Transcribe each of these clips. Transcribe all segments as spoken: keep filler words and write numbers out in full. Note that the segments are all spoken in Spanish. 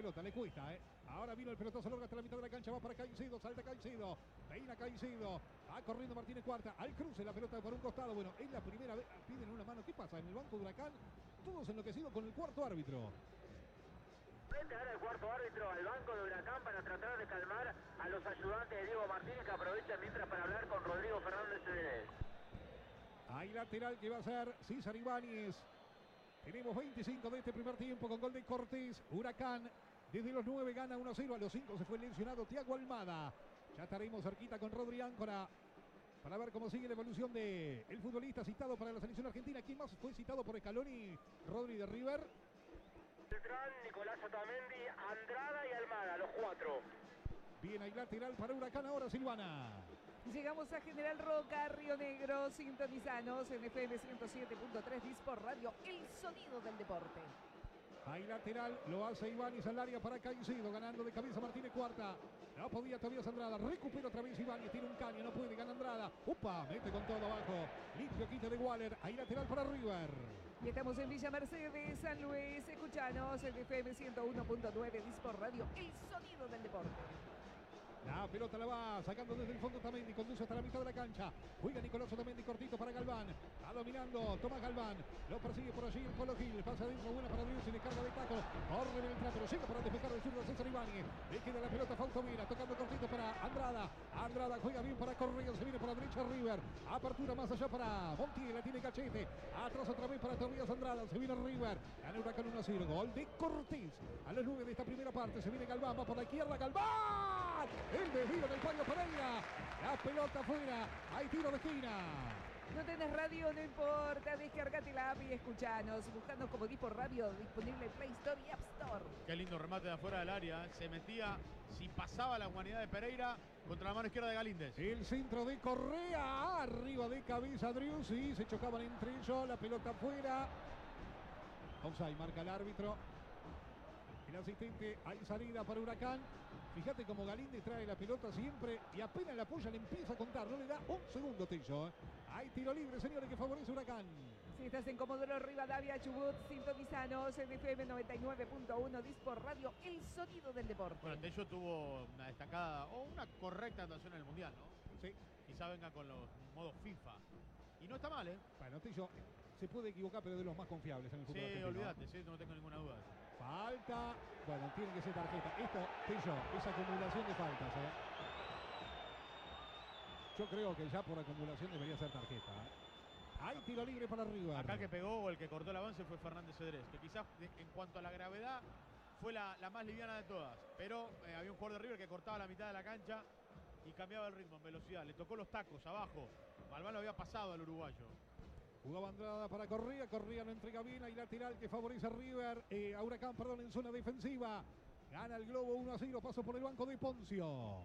pelota, le cuesta, ¿eh? Ahora vino el pelotazo largo hasta la mitad de la cancha, va para Caicedo, salta Caicedo, peina Caicedo, va corriendo Martínez Cuarta, al cruce la pelota por un costado, bueno, es la primera vez, piden una mano, ¿qué pasa? En el banco de Huracán, todos enloquecidos con el cuarto árbitro. Vete ahora el cuarto árbitro al banco de Huracán para tratar de calmar a los ayudantes de Diego Martínez, que aprovechan mientras para hablar con Rodrigo Fernández Cedrés. Hay lateral que va a ser César Ibáñez. Tenemos veinticinco de este primer tiempo con gol de Cortés. Huracán desde los nueve gana uno a cero. A los cinco se fue lesionado Thiago Almada. Ya estaremos cerquita con Rodri Áncora para ver cómo sigue la evolución de el futbolista citado para la selección argentina. ¿Quién más fue citado por Scaloni? Rodri de River. Beltrán, Nicolás Otamendi, Andrada y Almada, los cuatro. Bien, hay lateral para Huracán ahora, Silvana. Llegamos a General Roca, Río Negro, sintonizanos en F M ciento siete punto tres Dispor Radio, el sonido del deporte. Hay lateral, lo hace Ibáñez al área para Caicedo, ganando de cabeza Martínez Cuarta. No podía todavía Andrada, recupera otra vez Ibáñez, tiene un caño, no puede, gana Andrada. Upa, mete con todo abajo, limpio quita de Waller, hay lateral para River. Y estamos en Villa Mercedes, San Luis, escuchanos en F M ciento uno punto nueve Dispor Radio, el sonido del deporte. La pelota la va sacando desde el fondo Otamendi, conduce hasta la mitad de la cancha. Juega Nicolás Otamendi cortito para Galván. Va dominando Tomás Galván. Lo persigue por allí el Colo Gil. Pasa adentro, buena para Dios y le carga de taco. Corre Beltrán, pero llega para despejar el zurdo César Ibáñez. Le queda la pelota Fausto Vera, tocando cortito para Andrada. Andrada juega bien para Correa, se viene por la derecha River. Apertura más allá para Montiel, la tiene Cachete. Atrás otra vez para Tobias Andrada, se viene River. Gana Huracán uno a cero. Gol de Cortés. A las nueve de esta primera parte se viene Galván, va por la izquierda Galván. El desvío del Paño Pereira. La pelota afuera. Hay tiro de esquina. No tenés radio, no importa. Descargate la app y escuchanos. Buscanos como Dispor Radio, disponible en Play Store y App Store. Qué lindo remate de afuera del área. Se metía, si pasaba la humanidad de Pereira, contra la mano izquierda de Galíndez. El centro de Correa. Arriba de cabeza Driussi. Se chocaban entre ellos. La pelota afuera. Offside, marca el árbitro. El asistente, hay salida para Huracán. Fíjate cómo Galíndez trae la pelota siempre y apenas la apoya le empieza a contar. No le da un segundo, Tello. ¿eh? Hay tiro libre, señores, que favorece Huracán. Si estás en Comodoro Rivadavia, Chubut, sintonizanos en F M noventa y nueve punto uno Dispor Radio, el sonido del deporte. Bueno, Tello tuvo una destacada o una correcta actuación en el Mundial, ¿no? Sí. Quizá venga con los modos FIFA. Y no está mal, ¿eh? Bueno, Tello se puede equivocar, pero de los más confiables en el fútbol Sí, argentino. olvídate, sí, no tengo ninguna duda. Falta. Bueno, tiene que ser tarjeta. Esto, Tello, es acumulación de faltas, ¿eh? Yo creo que ya por acumulación debería ser tarjeta. ¿eh? Hay tiro libre para River. Acá el que pegó o el que cortó el avance fue Fernández Cedrés, que quizás en cuanto a la gravedad fue la, la más liviana de todas. Pero eh, había un jugador de River que cortaba la mitad de la cancha y cambiaba el ritmo en velocidad. Le tocó los tacos abajo. Galván lo había pasado al uruguayo. Jugaba Andrada para Correa, Correa no entrega bien, hay lateral que favorece a River, eh, a Huracán, perdón, en zona defensiva. Gana el Globo uno a cero, paso por el banco de Poncio.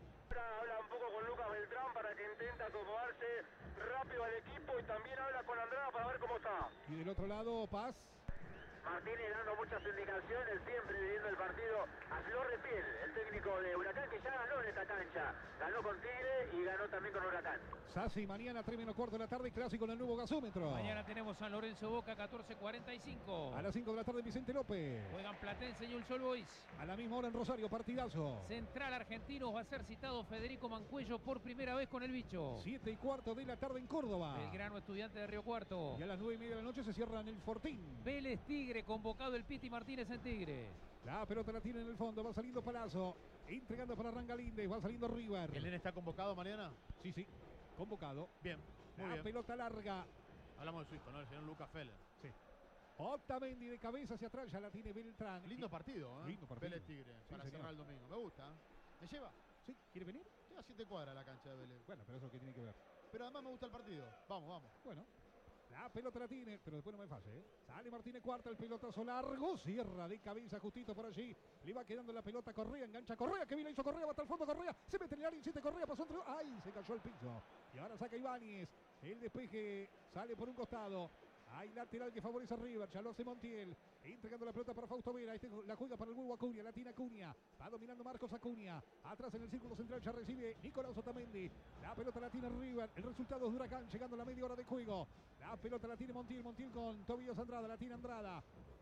Habla un poco con Lucas Beltrán para que intente acomodarse rápido al equipo y también habla con Andrada para ver cómo está. Y del otro lado, Paz. Martínez dando muchas indicaciones, siempre viviendo el partido a flor de piel. El técnico de Huracán que ya ganó en esta cancha. Ganó con Tigre y ganó también con Huracán. Sassi, mañana tres menos cuarto de la tarde, clásico en el nuevo gasómetro. Mañana tenemos San Lorenzo Boca, catorce cuarenta y cinco. A las cinco de la tarde, Vicente López. Juegan Platense y All Boys. A la misma hora en Rosario, partidazo. Central Argentinos va a ser citado Federico Mancuello por primera vez con el bicho. Siete y cuarto de la tarde en Córdoba. Belgrano Estudiante de Río Cuarto. Y a las nueve y media de la noche se cierran el Fortín. Vélez Tigre, convocado el Piti Martínez en Tigre. La pelota la tiene en el fondo, va saliendo Palazzo, entregando para Rangalíndez, va saliendo River. ¿El nene está convocado, Mariana? Sí, sí, convocado. Bien, muy la bien. pelota larga. Hablamos de Suizo, ¿no? El señor Lucas Feller. Sí. Otamendi de cabeza hacia atrás, ya la tiene Beltrán. Lindo partido, ¿eh? Lindo partido. Vélez Tigre, Sí, para señor. cerrar el domingo. Me gusta. ¿Me lleva? Sí, ¿quiere venir? Llega a siete cuadras la cancha de Vélez. Bueno, pero eso que tiene que ver. Pero además me gusta el partido. Vamos, vamos. Bueno. La pelota la tiene, pero después no me falle, ¿eh? Sale Martínez Cuarta, el pelotazo largo, cierra de cabeza justito por allí. Le va quedando la pelota Correa, engancha Correa, que bien la hizo Correa, va hasta el fondo Correa, se mete en el área, insiste Correa, pasó entre... ¡Ay! Se cayó al piso. Y ahora saca Ibáñez, el despeje sale por un costado. Hay lateral que favorece a River, ya lo hace Montiel, entregando la pelota para Fausto Vera, este la juega para el huevo Acuña, la tiene Acuña, va dominando Marcos Acuña, atrás en el círculo central ya recibe Nicolás Otamendi, la pelota la tiene River, el resultado es Huracán, llegando a la media hora de juego, la pelota la tiene Montiel, Montiel con Tobias Andrada, la tiene Andrada,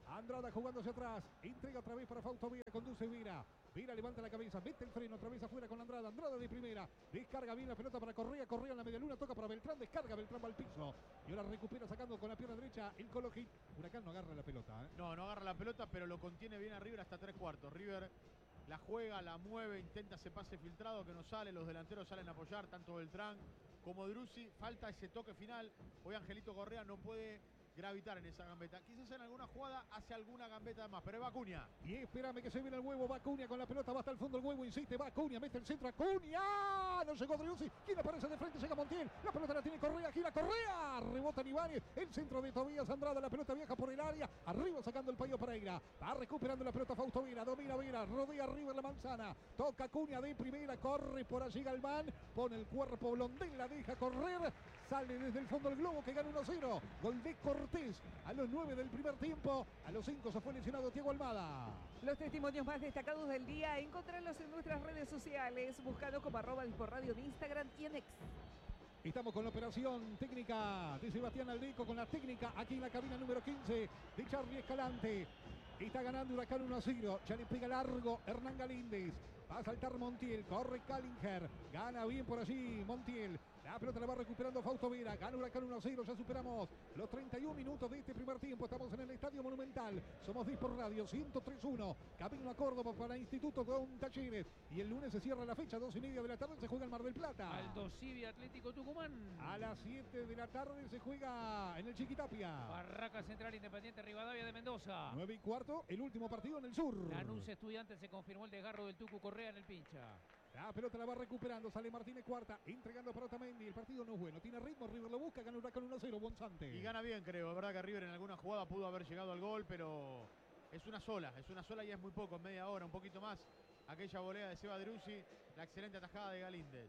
Andrada jugando hacia atrás. Entrega otra vez para Fausto Vera. Conduce Vera. Vera levanta la cabeza. Mete el freno. Otra vez afuera con Andrada. Andrada de primera. Descarga bien la pelota para Correa. Correa en la media luna. Toca para Beltrán. Descarga. Beltrán va al piso. Y ahora recupera sacando con la pierna derecha el Colo Gil. Huracán no agarra la pelota. ¿eh? No, no agarra la pelota, pero lo contiene bien a River hasta tres cuartos. River la juega, la mueve, intenta ese pase filtrado que no sale. Los delanteros salen a apoyar, tanto Beltrán como Driussi. Falta ese toque final. Hoy Angelito Correa no puede gravitar en esa gambeta. Quizás en alguna jugada hace alguna gambeta más, pero es Acuña. Y espérame que se viene el huevo. Va Acuña con la pelota, va hasta el fondo el huevo, insiste, va Acuña, mete el centro, Acuña. No llegó Driussi. ¿Quién aparece de frente? Llega Montiel. La pelota la tiene Correa, gira Correa. Rebota en Ibáñez. El centro de Tobías Andrada. La pelota viaja por el área. Arriba sacando el Payo Pereira. Va recuperando la pelota Fausto Vera. Domina Vera. Rodea River la manzana. Toca Acuña de primera. Corre por allí Galván. Pone el cuerpo Blondel. La deja correr. Sale desde el fondo el globo que gana uno a cero. Gol de Cortés a los nueve del primer tiempo. A los cinco se fue lesionado Thiago Almada. Los testimonios más destacados del día, encontrarlos en nuestras redes sociales, buscando como arroba Disporradio en Instagram y en X. Estamos con la operación técnica de Sebastián Aldeco, con la técnica aquí en la cabina número quince de Charlie Escalante. Está ganando Huracán uno a cero. Ya le pega largo Hernán Galíndez. Va a saltar Montiel. Corre Callinger. Gana bien por allí Montiel. La pelota la va recuperando Fausto Vera. Gana Huracán uno a cero. Ya superamos los treinta y un minutos de este primer tiempo. Estamos en el Estadio Monumental. Somos Dispor Radio ciento tres punto uno. Camino a Córdoba para Instituto con Talleres. Y el lunes se cierra la fecha. Dos y media de la tarde se juega en Mar del Plata. Aldo Civi Atlético Tucumán. A las siete de la tarde se juega en el Chiquitapia. Barraca Central Independiente Rivadavia de Mendoza. nueve y cuarto. El último partido en el sur. Lanús Estudiantes, se confirmó el desgarro del Tucu Correa en el pincha. La pelota la va recuperando, sale Martínez Cuarta, entregando para Otamendi. El partido no es bueno, tiene ritmo, River lo busca, gana Huracán uno a cero, Bonzante. Y gana bien, creo. Es verdad que River en alguna jugada pudo haber llegado al gol, pero es una sola, es una sola y es muy poco, en media hora, un poquito más. Aquella volea de Seba Driussi, la excelente atajada de Galíndez.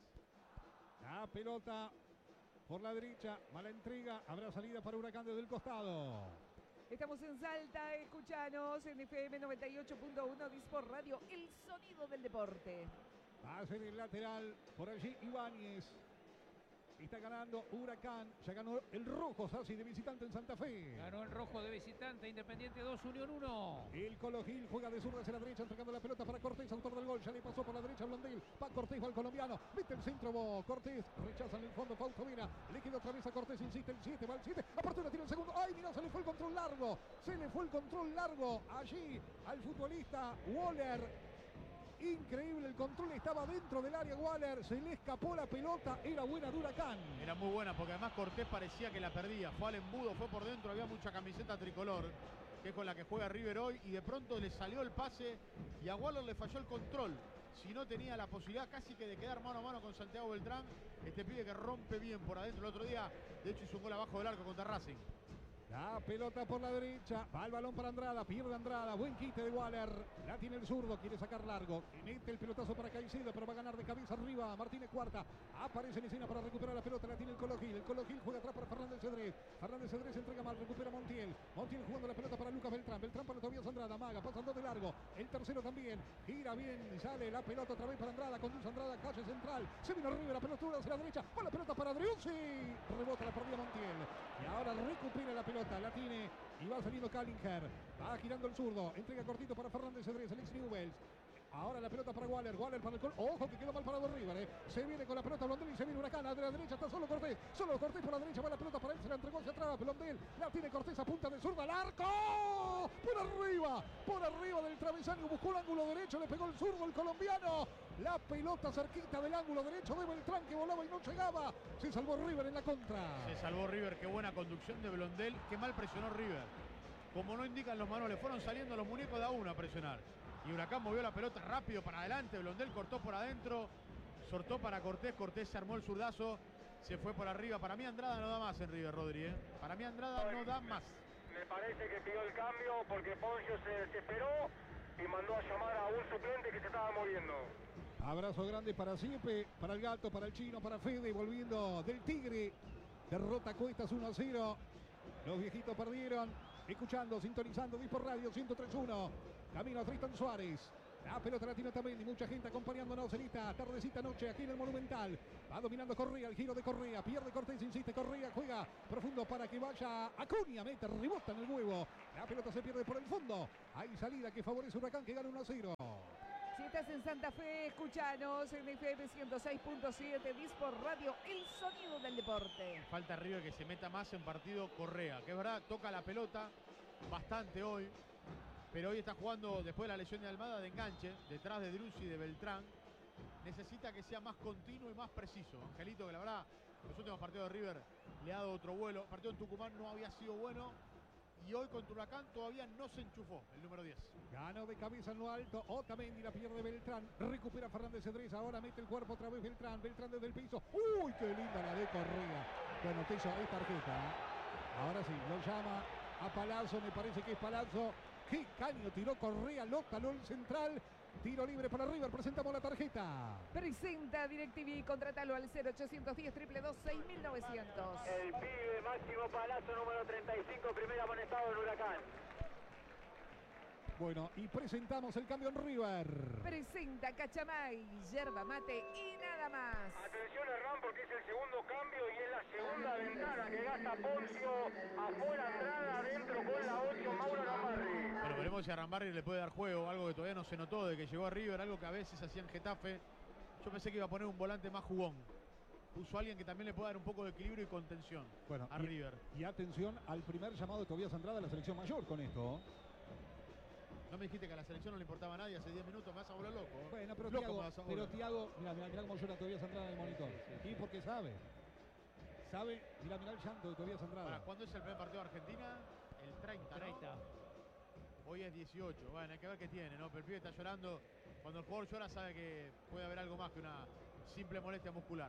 La pelota por la derecha, mala entrega, habrá salida para Huracán desde el costado. Estamos en Salta, escuchanos en F M noventa y ocho punto uno Dispor Radio, el sonido del deporte. Va a ser el lateral, por allí Ibáñez. Está ganando Huracán, ya ganó el rojo Sassi de visitante en Santa Fe. Ganó el rojo de visitante, Independiente dos, Unión uno. El Colo Gil juega de zurda hacia la derecha, entregando la pelota para Cortés, autor del gol. Ya le pasó por la derecha a Blondel. Va Cortés, va el colombiano. Mete el centro, Cortés. Rechazan el fondo, Fausto Vera. Le queda otra vez a Cortés, insiste el siete, va el siete. Apertura, tira el segundo. ¡Ay, mira! Se le fue el control largo. Se le fue el control largo allí al futbolista Waller. Increíble, el control estaba dentro del área Waller, se le escapó la pelota, era buena de Huracán. Era muy buena porque además Cortés parecía que la perdía, fue al embudo, fue por dentro, había mucha camiseta tricolor, que es con la que juega River hoy, y de pronto le salió el pase y a Waller le falló el control. Si no tenía la posibilidad casi que de quedar mano a mano con Santiago Beltrán, este pibe que rompe bien por adentro. El otro día, de hecho, hizo un gol abajo del arco contra Racing. La pelota por la derecha, va el balón para Andrada, pierde Andrada, buen quite de Waller, la tiene el zurdo, quiere sacar largo, mete el pelotazo para Caicedo, pero va a ganar de cabeza arriba, Martínez Cuarta, aparece en escena para recuperar la pelota, la tiene el Colo Gil, el Colo Gil juega atrás para Fernández Cedrés, Fernández Cedrés entrega mal, recupera Montiel, Montiel jugando la pelota para Lucas Beltrán, Beltrán para Tobías Andrada, Maga, pasando de largo, el tercero también, gira bien, sale la pelota otra vez para Andrada, conduce Andrada, calle central, se vino River, la pelota hacia la derecha, va la pelota para Driussi, rebota, la perdió Montiel, y ahora recupera la pelota, la tiene y va saliendo Callinger, va girando el zurdo, entrega cortito para Fernández Cedrés, Alex Newells. Ahora la pelota para Waller, Waller para el gol. Ojo que quedó mal parado River, eh. Se viene con la pelota Blondel y se viene Huracán. A la derecha está solo Cortés. Solo Cortés por la derecha, va la pelota para él, se la entregó hacia atrás. Blondel la tiene Cortés a punta de zurda al arco. Por arriba, por arriba del travesaño, buscó el ángulo derecho, le pegó el zurdo el colombiano. La pelota cerquita del ángulo derecho de Beltrán que volaba y no llegaba. Se salvó River en la contra. Se salvó River, qué buena conducción de Blondel, qué mal presionó River. Como no indican los manuales, fueron saliendo los muñecos de a uno a presionar. Y Huracán movió la pelota rápido para adelante, Blondel cortó por adentro, sortó para Cortés, Cortés se armó el zurdazo, se fue por arriba. Para mí Andrada no da más en River, Rodri, ¿eh? Para mí Andrada no da más. Me parece que pidió el cambio porque Poncio se desesperó y mandó a llamar a un suplente que se estaba moviendo. Abrazo grande para Siepe, para el Gato, para el Chino, para Fede, volviendo del Tigre. Derrota Cuestas uno a cero. Los viejitos perdieron. Escuchando, sintonizando Dispor Radio ciento tres punto uno. Camino a Tristan Suárez. La pelota la tiene también y mucha gente acompañándonos en esta tardecita noche aquí en el Monumental. Va dominando Correa, el giro de Correa. Pierde Cortés, insiste Correa, juega profundo para que vaya Acuña. Mete, rebota en el huevo. La pelota se pierde por el fondo. Hay salida que favorece Huracán, que gana uno a cero. Si estás en Santa Fe, escuchanos en F M ciento seis punto siete, Dispor Radio, el sonido del deporte. Falta River que se meta más en partido Correa, que es verdad, toca la pelota bastante hoy, pero hoy está jugando, después de la lesión de Almada, de enganche, detrás de Driussi y de Beltrán. Necesita que sea más continuo y más preciso. Angelito, que la verdad, los últimos partidos de River le ha dado otro vuelo. El partido en Tucumán no había sido bueno. Y hoy contra Huracán todavía no se enchufó el número diez. Ganó de cabeza en lo alto. Otamendi la pierde Beltrán. Recupera Fernández Cedrés. Ahora mete el cuerpo otra vez Beltrán. Beltrán desde el piso. ¡Uy, qué linda la de Correa! Bueno, te hizo ahí tarjeta. ¿eh? Ahora sí, lo llama a Palazzo. Me parece que es Palazzo. ¡Qué caño tiró Correa! Lo taló el central. Tiro libre para River, presentamos la tarjeta. Presenta DirecTV, contratalo al cero ochocientos diez, dos dos dos, seis mil novecientos. El pibe Máximo Palazzo, número treinta y cinco, primer amonestado en Huracán. Bueno, y presentamos el cambio en River. Presenta Cachamay, yerba mate y nada más. Atención Hernán, porque es el segundo cambio y es la segunda ventana que gasta Poncio. Afuera Andrada, adentro con la ocho, Mauro Arambarri. Pero veremos si a Arambarri le puede dar juego, algo que todavía no se notó de que llegó a River, algo que a veces hacía en Getafe. Yo pensé que iba a poner un volante más jugón. Puso a alguien que también le pueda dar un poco de equilibrio y contención Bueno, a y, River. Y atención al primer llamado de Tobías Andrada a la selección mayor con esto. No me dijiste que a la selección no le importaba a nadie hace diez minutos, me vas a volver loco. ¿eh? Bueno, pero Loco Tiago, me vas a pero volver. Tiago, mira, mira, mira cómo llora Tobías Andrada en el monitor. Sí, porque sabe. Sabe, mira, mira el llanto de Tobías Andrada. Para, ¿cuándo es el primer partido de Argentina? El treinta, ¿no? treinta. Hoy es dieciocho. Bueno, hay que ver qué tiene, ¿no? Pero el pibe está llorando. Cuando el jugador llora sabe que puede haber algo más que una simple molestia muscular.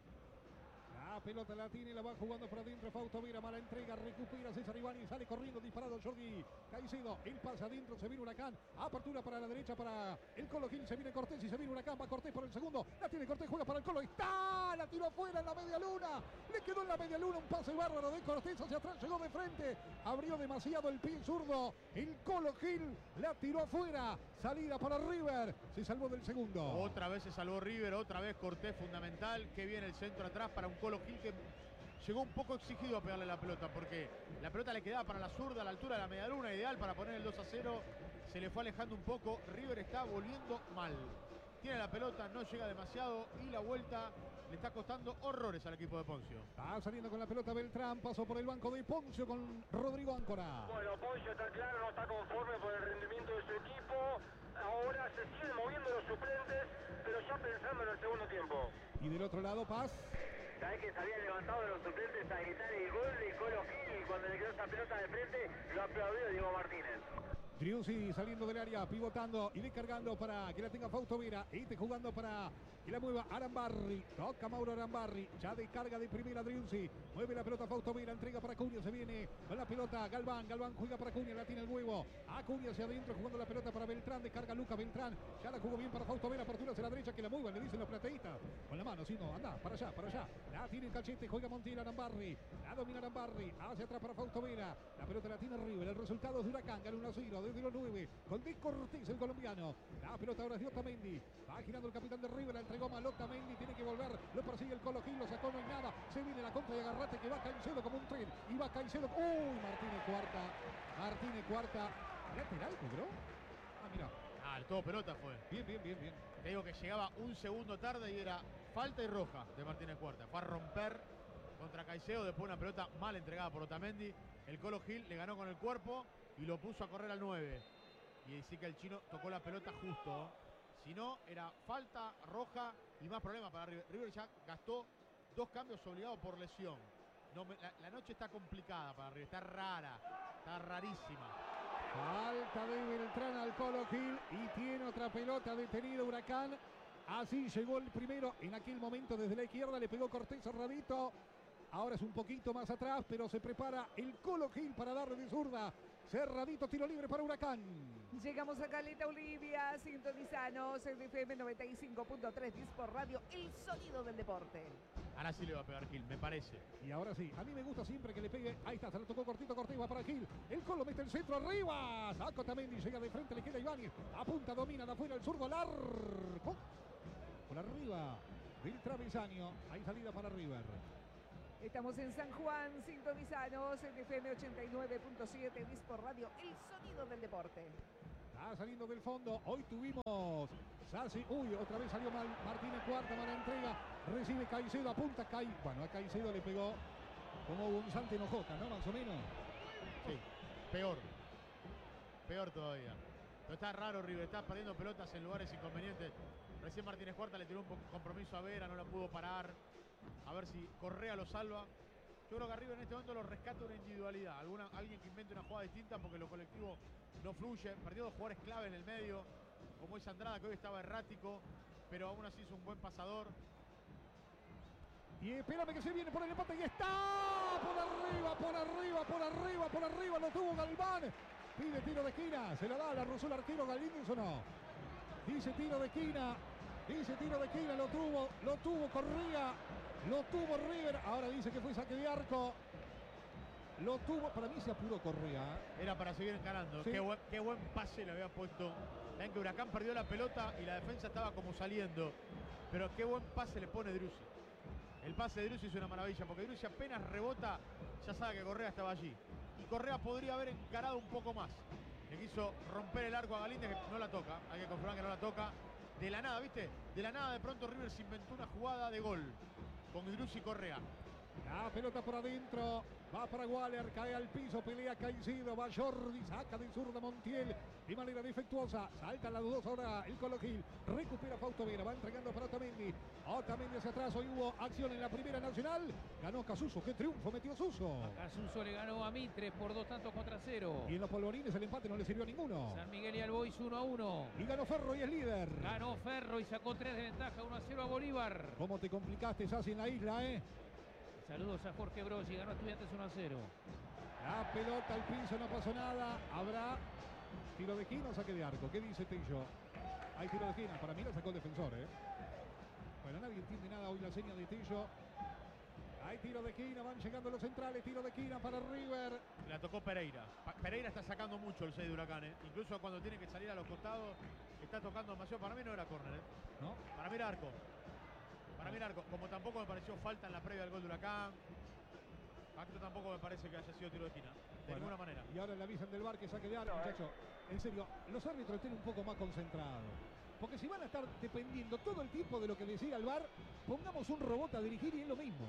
La pelota la tiene, la va jugando por adentro Fausto Vera, mala entrega, recupera César Iván y sale corriendo, disparado Jordi Caicedo, el pasa adentro, se viene Huracán, apertura para la derecha para el Colo Gil, se viene Cortés y se viene Huracán, va Cortés por el segundo, la tiene Cortés, juega para el Colo, está, la tiró afuera en la media luna, le quedó en la media luna un pase bárbaro de Cortés hacia atrás, llegó de frente, abrió demasiado el pie zurdo, el Colo Gil la tiró afuera, salida para River, se salvó del segundo. Otra vez se salvó River, otra vez Cortés fundamental, que viene el centro atrás para un Colo Gil que llegó un poco exigido a pegarle la pelota porque la pelota le quedaba para la zurda a la altura de la media luna, ideal para poner el dos a cero, se le fue alejando un poco, River está volviendo mal, tiene la pelota, no llega demasiado y la vuelta le está costando horrores al equipo de Poncio. Va saliendo con la pelota Beltrán, pasó por el banco de Poncio con Rodrigo Áncora. Bueno, Poncio está claro, no está conforme por el rendimiento de su equipo. Ahora se siguen moviendo los suplentes, pero ya pensando en el segundo tiempo. Y del otro lado, Paz. Sabés que se habían levantado los suplentes a gritar el gol de Colo Gil y cuando le quedó esta pelota de frente lo aplaudió Diego Martínez. Driussi saliendo del área, pivotando y descargando para que la tenga Fausto Vera. Este jugando para que la mueva Arambarri. Toca Mauro Arambarri. Ya descarga de primera Driussi. Mueve la pelota Fausto Vera. Entrega para Acuña. Se viene con la pelota Galván. Galván juega para Acuña. La tiene el huevo. Acuña hacia adentro jugando la pelota para Beltrán. Descarga Lucas Beltrán. Ya la jugó bien para Fausto Vera. Apertura hacia la derecha que la muevan. Le dicen los plateístas. Con la mano, si no, anda, para allá, para allá. La tiene el cachete. Juega Montiel Arambarri. La domina Arambarri. Hacia atrás para Fausto Vera. La pelota la tiene River. El resultado es de Huracán. Gana uno a cero desde los nueve. Con Di Cortés, el colombiano. La pelota ahora es de Otamendi. Va girando el capitán de River. La entregó mal Otamendi. Tiene que volver. Lo persigue el Colo Gil. Lo sacó, no hay nada. Se viene la contra y agarrate que va Caicedo como un tren. Y va Caicedo. Uy, Martínez cuarta. Martínez cuarta. Lateral, cobró. Ah, mira. Ah, el todo pelota fue. Bien, bien, bien, bien. Te digo que llegaba un segundo tarde y era falta y roja de Martínez Cuarta. Fue a romper contra Caicedo, después una pelota mal entregada por Otamendi. El Colo Gil le ganó con el cuerpo y lo puso a correr al nueve. Y sí que el chino tocó la pelota justo. Si no, era falta, roja y más problemas para River. River ya gastó dos cambios obligados por lesión. No, la, la noche está complicada para River, está rara, está rarísima. Falta de Beltrán al Colo Gil y tiene otra pelota detenida Huracán. Así llegó el primero en aquel momento desde la izquierda, le pegó Cortés cerradito. Ahora es un poquito más atrás, pero se prepara el Colo Gil para darle de zurda. Cerradito, tiro libre para Huracán. Llegamos a Caleta Olivia, sintonizanos en F M noventa y cinco punto tres Dispor Radio, el sonido del deporte. Ahora sí le va a pegar Gil, me parece. Y ahora sí, a mí me gusta siempre que le pegue. Ahí está, se lo tocó cortito, cortito, va para Gil. El Colo mete el centro arriba. Saca Otamendi, llega de frente, le queda Ibáñez. Apunta, domina de afuera el zurdo, largo. Por arriba del travesaño. Hay salida para River. Estamos en San Juan, sintonizanos en F M ochenta y nueve punto siete Dispor Radio, el sonido del deporte. Está saliendo del fondo. Hoy tuvimos Sassi. Uy, otra vez salió mal Martínez, cuarta mala entrega. Recibe Caicedo, apunta Cai. Bueno, a Caicedo le pegó como un Santi Nojota, ¿no? Más o menos. Sí, peor. Peor todavía. Pero está raro River, está perdiendo pelotas en lugares inconvenientes. Recién Martínez Cuarta le tiró un compromiso a Vera, no la pudo parar. A ver si Correa lo salva. Yo creo que arriba en este momento lo rescata una individualidad. Alguna, alguien que invente una jugada distinta porque lo colectivo no fluye. Perdió dos jugadores clave en el medio, como es Andrada, que hoy estaba errático, pero aún así es un buen pasador. Y espérame que se viene por el empate y está por arriba, por arriba, por arriba, por arriba. Lo tuvo Galván. Pide tiro de esquina. Se la da, la rozó el arquero Galíndez o no. Dice tiro de esquina. Dice tiro de esquina. Lo tuvo, lo tuvo Correa. Lo tuvo River, ahora dice que fue saque de arco. Lo tuvo, para mí se apuró Correa. Era para seguir encarando. Sí. Qué, buen, qué buen pase le había puesto. Ven que Huracán perdió la pelota y la defensa estaba como saliendo. Pero qué buen pase le pone Driussi. El pase de Driussi es una maravilla, porque Driussi apenas rebota, ya sabe que Correa estaba allí. Y Correa podría haber encarado un poco más. Le quiso romper el arco a Galíndez, que no la toca. Hay que confirmar que no la toca. De la nada, ¿viste? De la nada de pronto River se inventó una jugada de gol. Con Driussi Correa. La pelota por adentro. Va para Waller, cae al piso, pelea Caicedo, va Jordi, saca de zurda Montiel de manera defectuosa, salta la dudosa ahora el Colo Gil, recupera Fausto Vera, va entregando para Otamendi, Otamendi hacia atrás, hoy hubo acción en la Primera Nacional, ganó Casuso, qué triunfo metió Suso. Casuso le ganó a Mitre por dos tantos contra cero. Y en los polvorines el empate no le sirvió a ninguno. San Miguel y Albois uno a uno. Y ganó Ferro y es líder. Ganó Ferro y sacó tres de ventaja, uno a cero a Bolívar. ¿Cómo te complicaste, Sassi, en la isla, eh? Saludos a Jorge Broggi, ganó Estudiantes uno a cero. La pelota al piso, no pasó nada. Habrá tiro de esquina o saque de arco. ¿Qué dice Tello? Hay tiro de esquina. Para mí la sacó el defensor, ¿eh? Bueno, nadie entiende nada hoy la seña de Tello. Hay tiro de esquina, van llegando los centrales. Tiro de esquina para River. La tocó Pereira. Pa Pereira está sacando mucho el seis de Huracán, ¿eh? Incluso cuando tiene que salir a los costados, está tocando demasiado. Para mí no era córner, ¿eh? ¿No? Para mí era arco. Para mí era arco. Como tampoco me pareció falta en la previa del gol de Huracán. Acto tampoco me parece que haya sido tiro de esquina. De bueno, ninguna manera. Y ahora le avisan del bar que saque de arco, muchacho. En serio, los árbitros estén un poco más concentrados. Porque si van a estar dependiendo todo el tiempo de lo que decida el bar, pongamos un robot a dirigir y es lo mismo.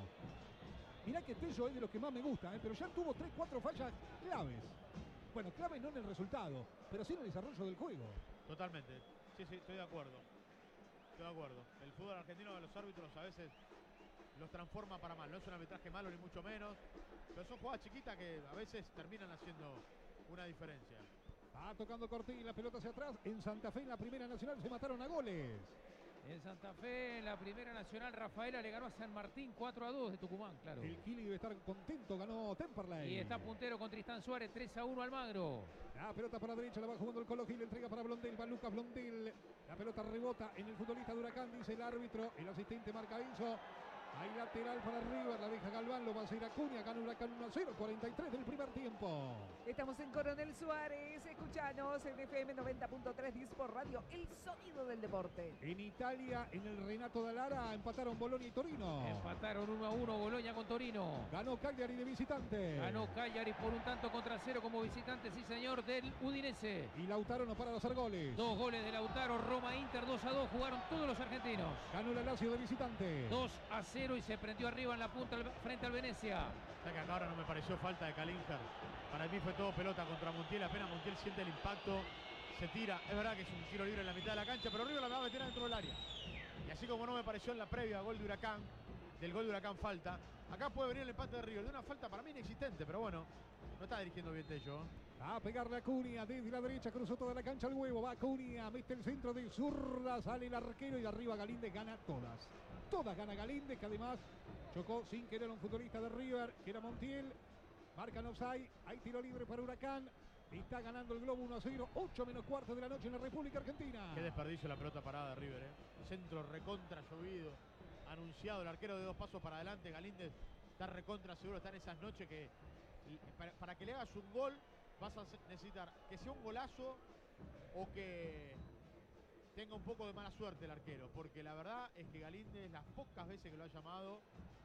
Mirá que Tello es de los que más me gusta, ¿eh? Pero ya tuvo tres, cuatro fallas claves. Bueno, claves no en el resultado, pero sí en el desarrollo del juego. Totalmente. Sí, sí, estoy de acuerdo. Estoy de acuerdo. El fútbol argentino de los árbitros a veces los transforma para mal. No es un arbitraje malo ni mucho menos, pero son jugadas chiquitas que a veces terminan haciendo una diferencia. Va tocando Cortés, la pelota hacia atrás. En Santa Fe, en la Primera Nacional, se mataron a goles. En Santa Fe, en la Primera Nacional, Rafaela le ganó a San Martín cuatro a dos de Tucumán, claro. El Kili debe estar contento, ganó Temperley. Y está puntero con Tristán Suárez, tres a uno Almagro. La pelota para la derecha, la va jugando el Colo Gil, entrega para Blondel, va Lucas Blondel. La pelota rebota en el futbolista de Huracán, dice el árbitro, el asistente marca eso. Hay lateral para River, la deja Galván, lo va a hacer Acuña, gana Huracán uno a cero, cuarenta y tres del primer tiempo. Estamos en Coronel Suárez, escuchanos en F M noventa punto tres Dispor Radio, el sonido del deporte. En Italia, en el Renato Dallara, empataron Bolonia y Torino. Empataron uno a uno Bolonia con Torino. Ganó Cagliari de visitante. Ganó Cagliari por un tanto contra cero como visitante, sí señor, del Udinese. Y Lautaro no para de hacer goles. Dos goles de Lautaro, Roma Inter dos a dos, jugaron todos los argentinos. Ganó el Lazio de visitante. dos a cero y se prendió arriba en la punta frente al Venecia. O sea que acá ahora no me pareció falta de Kalingher. Para mí fue todo pelota contra Montiel. Apenas Montiel siente el impacto, se tira. Es verdad que es un tiro libre en la mitad de la cancha, pero River la va a meter dentro del área. Y así como no me pareció en la previa gol de Huracán, del gol de Huracán falta, acá puede venir el empate de River. De una falta para mí inexistente, pero bueno, no está dirigiendo bien Tello. Va a pegarle a Acuña desde la derecha, cruzó toda la cancha al huevo. Va Acuña, mete el centro de zurda, sale el arquero y de arriba Galíndez gana todas. Todas gana Galíndez, que además chocó sin querer a un futbolista de River, que era Montiel. Marcan offside, hay tiro libre para Huracán. Está ganando el Globo uno a cero, ocho menos cuarto de la noche en la República Argentina. Qué desperdicio la pelota parada de River, ¿eh? Centro recontra llovido. Anunciado el arquero de dos pasos para adelante. Galíndez está recontra seguro. Está en esas noches que para, para que le hagas un gol vas a necesitar que sea un golazo o que tenga un poco de mala suerte el arquero. Porque la verdad es que Galíndez, las pocas veces que lo ha llamado,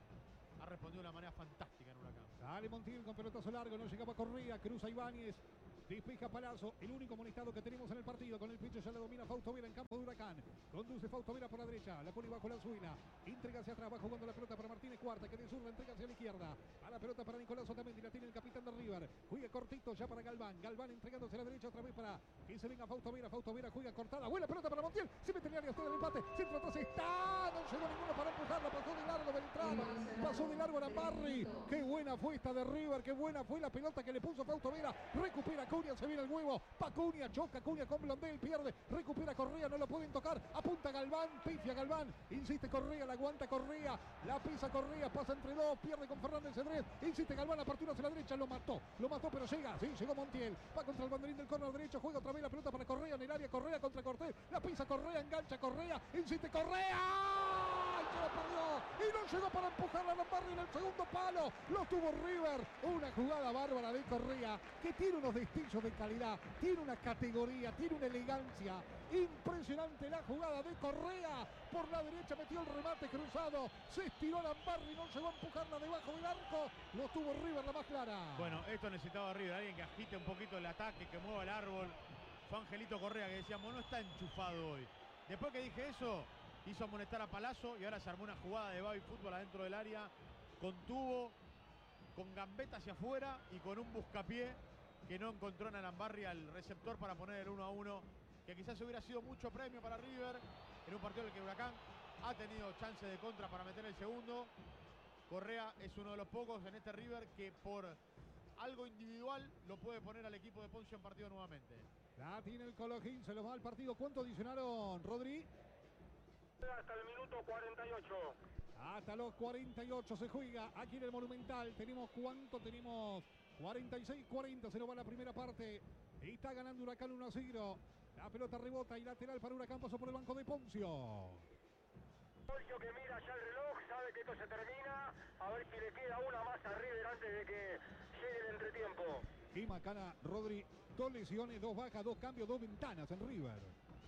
ha respondido de una manera fantástica en Huracán. Sale Montiel con pelotazo largo, no llegaba Correa, cruza Ibáñez, despeja Palazzo, el único amonestado que tenemos en el partido. Con el pecho ya la domina Fausto Vera en campo de Huracán. Conduce Fausto Vera por la derecha, la pone bajo la suela, entrega hacia atrás, va jugando la pelota para Martínez Cuarta, que de zurda entrega hacia la izquierda. A la pelota para Nicolás Otamendi, la tiene el capitán de River. Juega cortito ya para Galván, Galván entregándose a la derecha otra vez para que se venga Fausto Vera. Fausto Vera juega cortada, buena pelota para Montiel, se mete en el área, está en el empate, centro atrás está, no llegó ninguno para empujarla, pasó de largo Beltrán, pasó de largo Arambarri. Qué buena fue esta de River, qué buena fue la pelota que le puso Fausto Vera. Recupera Cunha, se viene el huevo. Pacuña, choca Cunha con Blondel, pierde. Recupera Correa, no lo pueden tocar. Apunta Galván, pifia Galván. Insiste Correa, la aguanta Correa. La pisa Correa, pasa entre dos, pierde con Fernández Cedrés. Insiste Galván, apertura hacia la derecha, lo mató. Lo mató, pero llega. Sí, llegó Montiel. Va contra el banderín del córner derecho. Juega otra vez la pelota para Correa en el área. Correa contra Cortés. La pisa Correa, engancha Correa. Insiste Correa. ¡Ay, se la perdió! Y no llegó para empujarla a Lambarri en el segundo palo. Lo tuvo River. Una jugada bárbara de Correa, que tiene unos destellos de calidad, tiene una categoría, tiene una elegancia. Impresionante la jugada de Correa. Por la derecha metió el remate cruzado. Se estiró Lambarri, no llegó a empujarla debajo del arco. Lo tuvo River la más clara. Bueno, esto necesitaba River, alguien que agite un poquito el ataque, que mueva el árbol. Fue Angelito Correa, que decíamos, no está enchufado hoy. Después que dije eso, hizo amonestar a Palazzo y ahora se armó una jugada de baby fútbol adentro del área, con tubo, con gambeta hacia afuera y con un buscapié que no encontró en Arambarri al receptor para poner el uno a uno, que quizás hubiera sido mucho premio para River en un partido en el que Huracán ha tenido chance de contra para meter el segundo. Correa es uno de los pocos en este River que por algo individual lo puede poner al equipo de Poncio en partido nuevamente. La tiene el Colojín, se lo va al partido. ¿Cuánto adicionaron, Rodri? Hasta el minuto cuarenta y ocho. Hasta los cuarenta y ocho se juega aquí en el Monumental. Tenemos cuánto, tenemos cuarenta y seis cuarenta, se nos va la primera parte. Está ganando Huracán uno a cero. La pelota rebota y lateral para Huracán, pasó por el banco de Poncio. Poncio que mira ya el reloj, sabe que esto se termina. A ver si le queda una más a River antes de que llegue el entretiempo. Qué macana, Rodri. Dos lesiones, dos bajas, dos cambios, dos ventanas en River.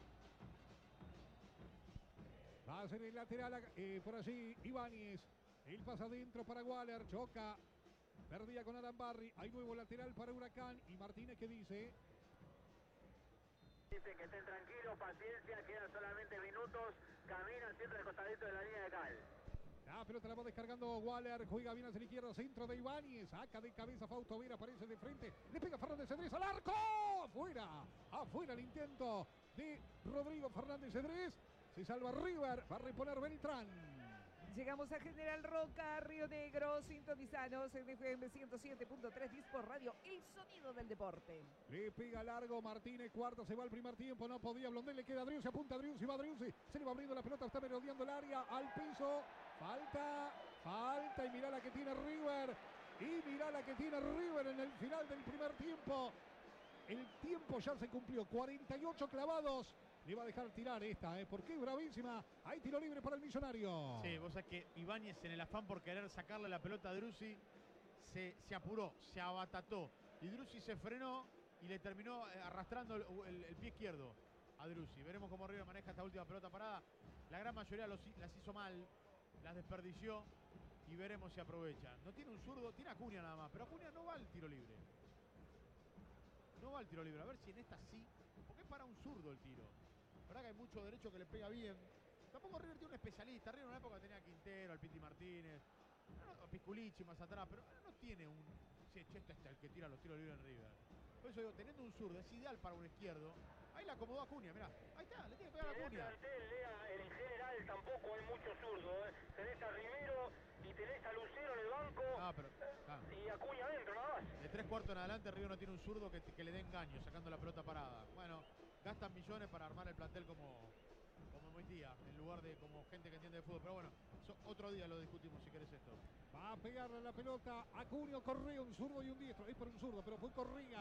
Va a ser el lateral eh, por allí Ibáñez. Él pasa adentro para Waller. Choca. Perdía con Arambarri. Hay nuevo lateral para Huracán. Y Martínez que dice... Dice que estén tranquilos, paciencia, quedan solamente minutos. Caminan siempre al costadito de la línea de cal. La pelota la va descargando Waller. Juega bien hacia la izquierda. Centro de Ibáñez. Saca de cabeza Fausto Vera. Aparece de frente. Le pega Fernández Cedrés al arco. Afuera. Afuera el intento de Rodrigo Fernández Cedrés. Se salva River. Va a reponer Beltrán. Llegamos a General Roca, Río Negro, sintonizanos en F M ciento siete punto tres Dispor Radio, el sonido del deporte. Le pega largo Martínez, cuarto, se va al primer tiempo, no podía Blondel, le queda a Driussi, apunta a Driussi, va Driussi, se le va abriendo la pelota, está merodeando el área, al piso, falta, falta y mirá la que tiene River, y mirá la que tiene River en el final del primer tiempo. El tiempo ya se cumplió, cuarenta y ocho clavados. Le va a dejar tirar esta, ¿eh? Porque es bravísima. Hay tiro libre para el Millonario. Sí, vos sabés que Ibáñez en el afán por querer sacarle la pelota a Driussi se, se apuró, se abatató. Y Driussi se frenó y le terminó arrastrando el, el, el pie izquierdo a Driussi. Veremos cómo River maneja esta última pelota parada. La gran mayoría los, las hizo mal, las desperdició y veremos si aprovecha. No tiene un zurdo, tiene a Cunha nada más, pero Cunha no va al tiro libre. No va al tiro libre, a ver si en esta sí, porque es para un zurdo el tiro. La verdad que hay mucho derecho que le pega bien. Tampoco River tiene un especialista. River en una época tenía a Quintero, al Piti Martínez, a Pisculichi más atrás, pero no tiene un... Sí, este es el que tira los tiros libres en River. Por eso digo, teniendo un zurdo es ideal para un izquierdo. Ahí la acomodó a Cunha, mirá. Ahí está, le tiene que pegar a Cunha. En general tampoco hay mucho zurdo. ¿eh? Tenés a Rivero y tenés a Lucero en el banco. Ah, pero... Ah. Y a Cunha adentro, nada más. De tres cuartos en adelante, River no tiene un zurdo que, que le dé engaño, sacando la pelota parada. Bueno, gastan millones para armar el plantel como, como hoy día, en lugar de como gente que entiende de fútbol. Pero bueno, so, otro día lo discutimos si querés esto. Va a pegarle la pelota a Cunha, Correa, un zurdo y un diestro. Es por un zurdo, pero fue Correa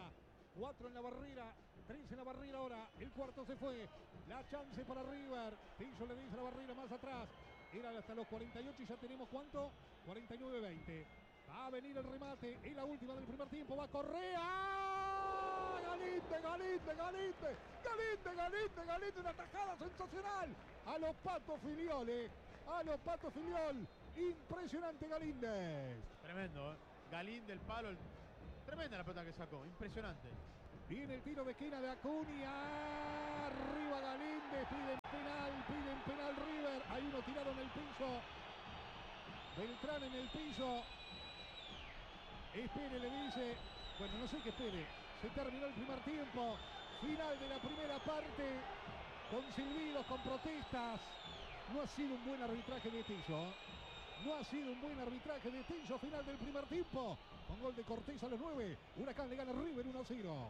cuatro en la barrera, tres en la barrera ahora. El cuarto se fue. La chance para River. Pillo le dice a la barrera más atrás. Era hasta los cuarenta y ocho y ya tenemos ¿cuánto? cuarenta y nueve veinte. Va a venir el remate. Es la última del primer tiempo. Va Correa. Galinde, Galinde, Galinde. Galinde, Galinde, Galinde. Una tajada sensacional. A los Patos Filioles. A los Patos Filiol. Impresionante Galíndez. Tremendo, ¿eh? Galíndez, el palo. El... Tremenda la pelota que sacó. Impresionante. Viene el tiro de esquina de Acuña. Arriba Galíndez. Piden penal. Piden penal River. Hay uno tirado en el piso. Beltrán en el piso. Espere, le dice. Bueno, no sé qué espere. Se terminó el primer tiempo. Final de la primera parte. Con silbidos, con protestas. No ha sido un buen arbitraje de Tillo. No ha sido un buen arbitraje de Tillo. Final del primer tiempo. Con gol de Cortés a los nueve. Huracán le gana a River uno a cero.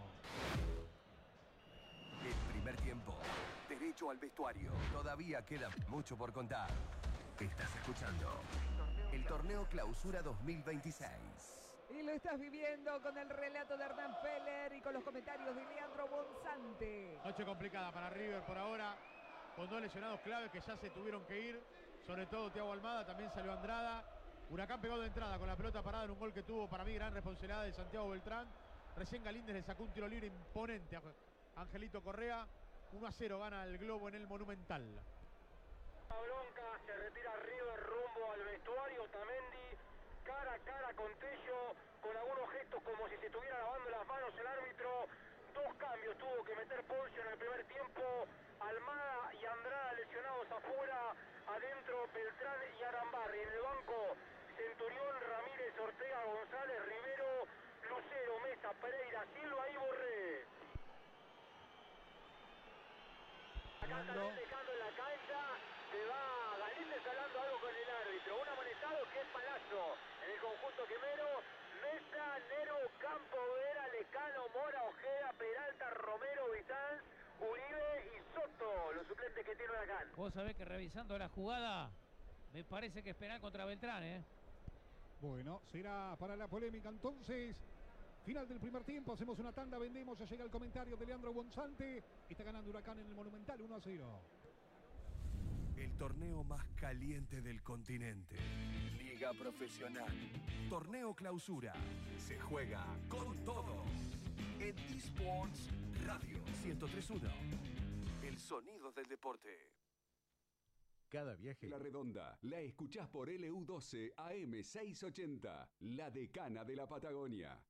El primer tiempo. Derecho al vestuario. Todavía queda mucho por contar. Estás escuchando el Torneo Clausura dos mil veintiséis. Y lo estás viviendo con el relato de Hernán Feller y con los comentarios de Leandro Bonzante. Noche complicada para River por ahora, con dos lesionados claves que ya se tuvieron que ir, sobre todo Thiago Almada, también salió Andrada. Huracán pegó de entrada con la pelota parada en un gol que tuvo para mí gran responsabilidad de Santiago Beltrán. Recién Galíndez le sacó un tiro libre imponente a Angelito Correa. uno a cero gana el Globo en el Monumental. Bronca, se retira River rumbo al vestuario. Otamendi cara a cara con Tello, con algunos gestos como si se estuviera lavando las manos el árbitro. Dos cambios tuvo que meter Poncio en el primer tiempo. Almada y Andrada lesionados afuera, adentro Beltrán y Arambarri. En el banco Centurión, Ramírez, Ortega, González, Rivero, Lucero, Mesa, Pereira, Silva y Borré. Acá están dejando en la cancha, se va Galíndez hablando algo con el árbitro. Un amonestado que es Palazzo en el conjunto quemero. Mesa, Nero, Campo, Vera, Lecano, Mora, Ojeda, Peralta, Romero, Vitanz, Uribe y Soto, los suplentes que tiene Huracán. Vos sabés que revisando la jugada, me parece que es penal contra Beltrán, ¿eh? Bueno, será para la polémica entonces. Final del primer tiempo, hacemos una tanda, vendemos, ya llega el comentario de Leandro Bonzante. Está ganando Huracán en el Monumental uno a cero. El torneo más caliente del continente. Liga Profesional. Torneo Clausura. Se juega con todo. En eSports Radio ciento tres punto uno. El sonido del deporte. Cada viaje. La Redonda la escuchás por L U doce A M seiscientos ochenta, la decana de la Patagonia.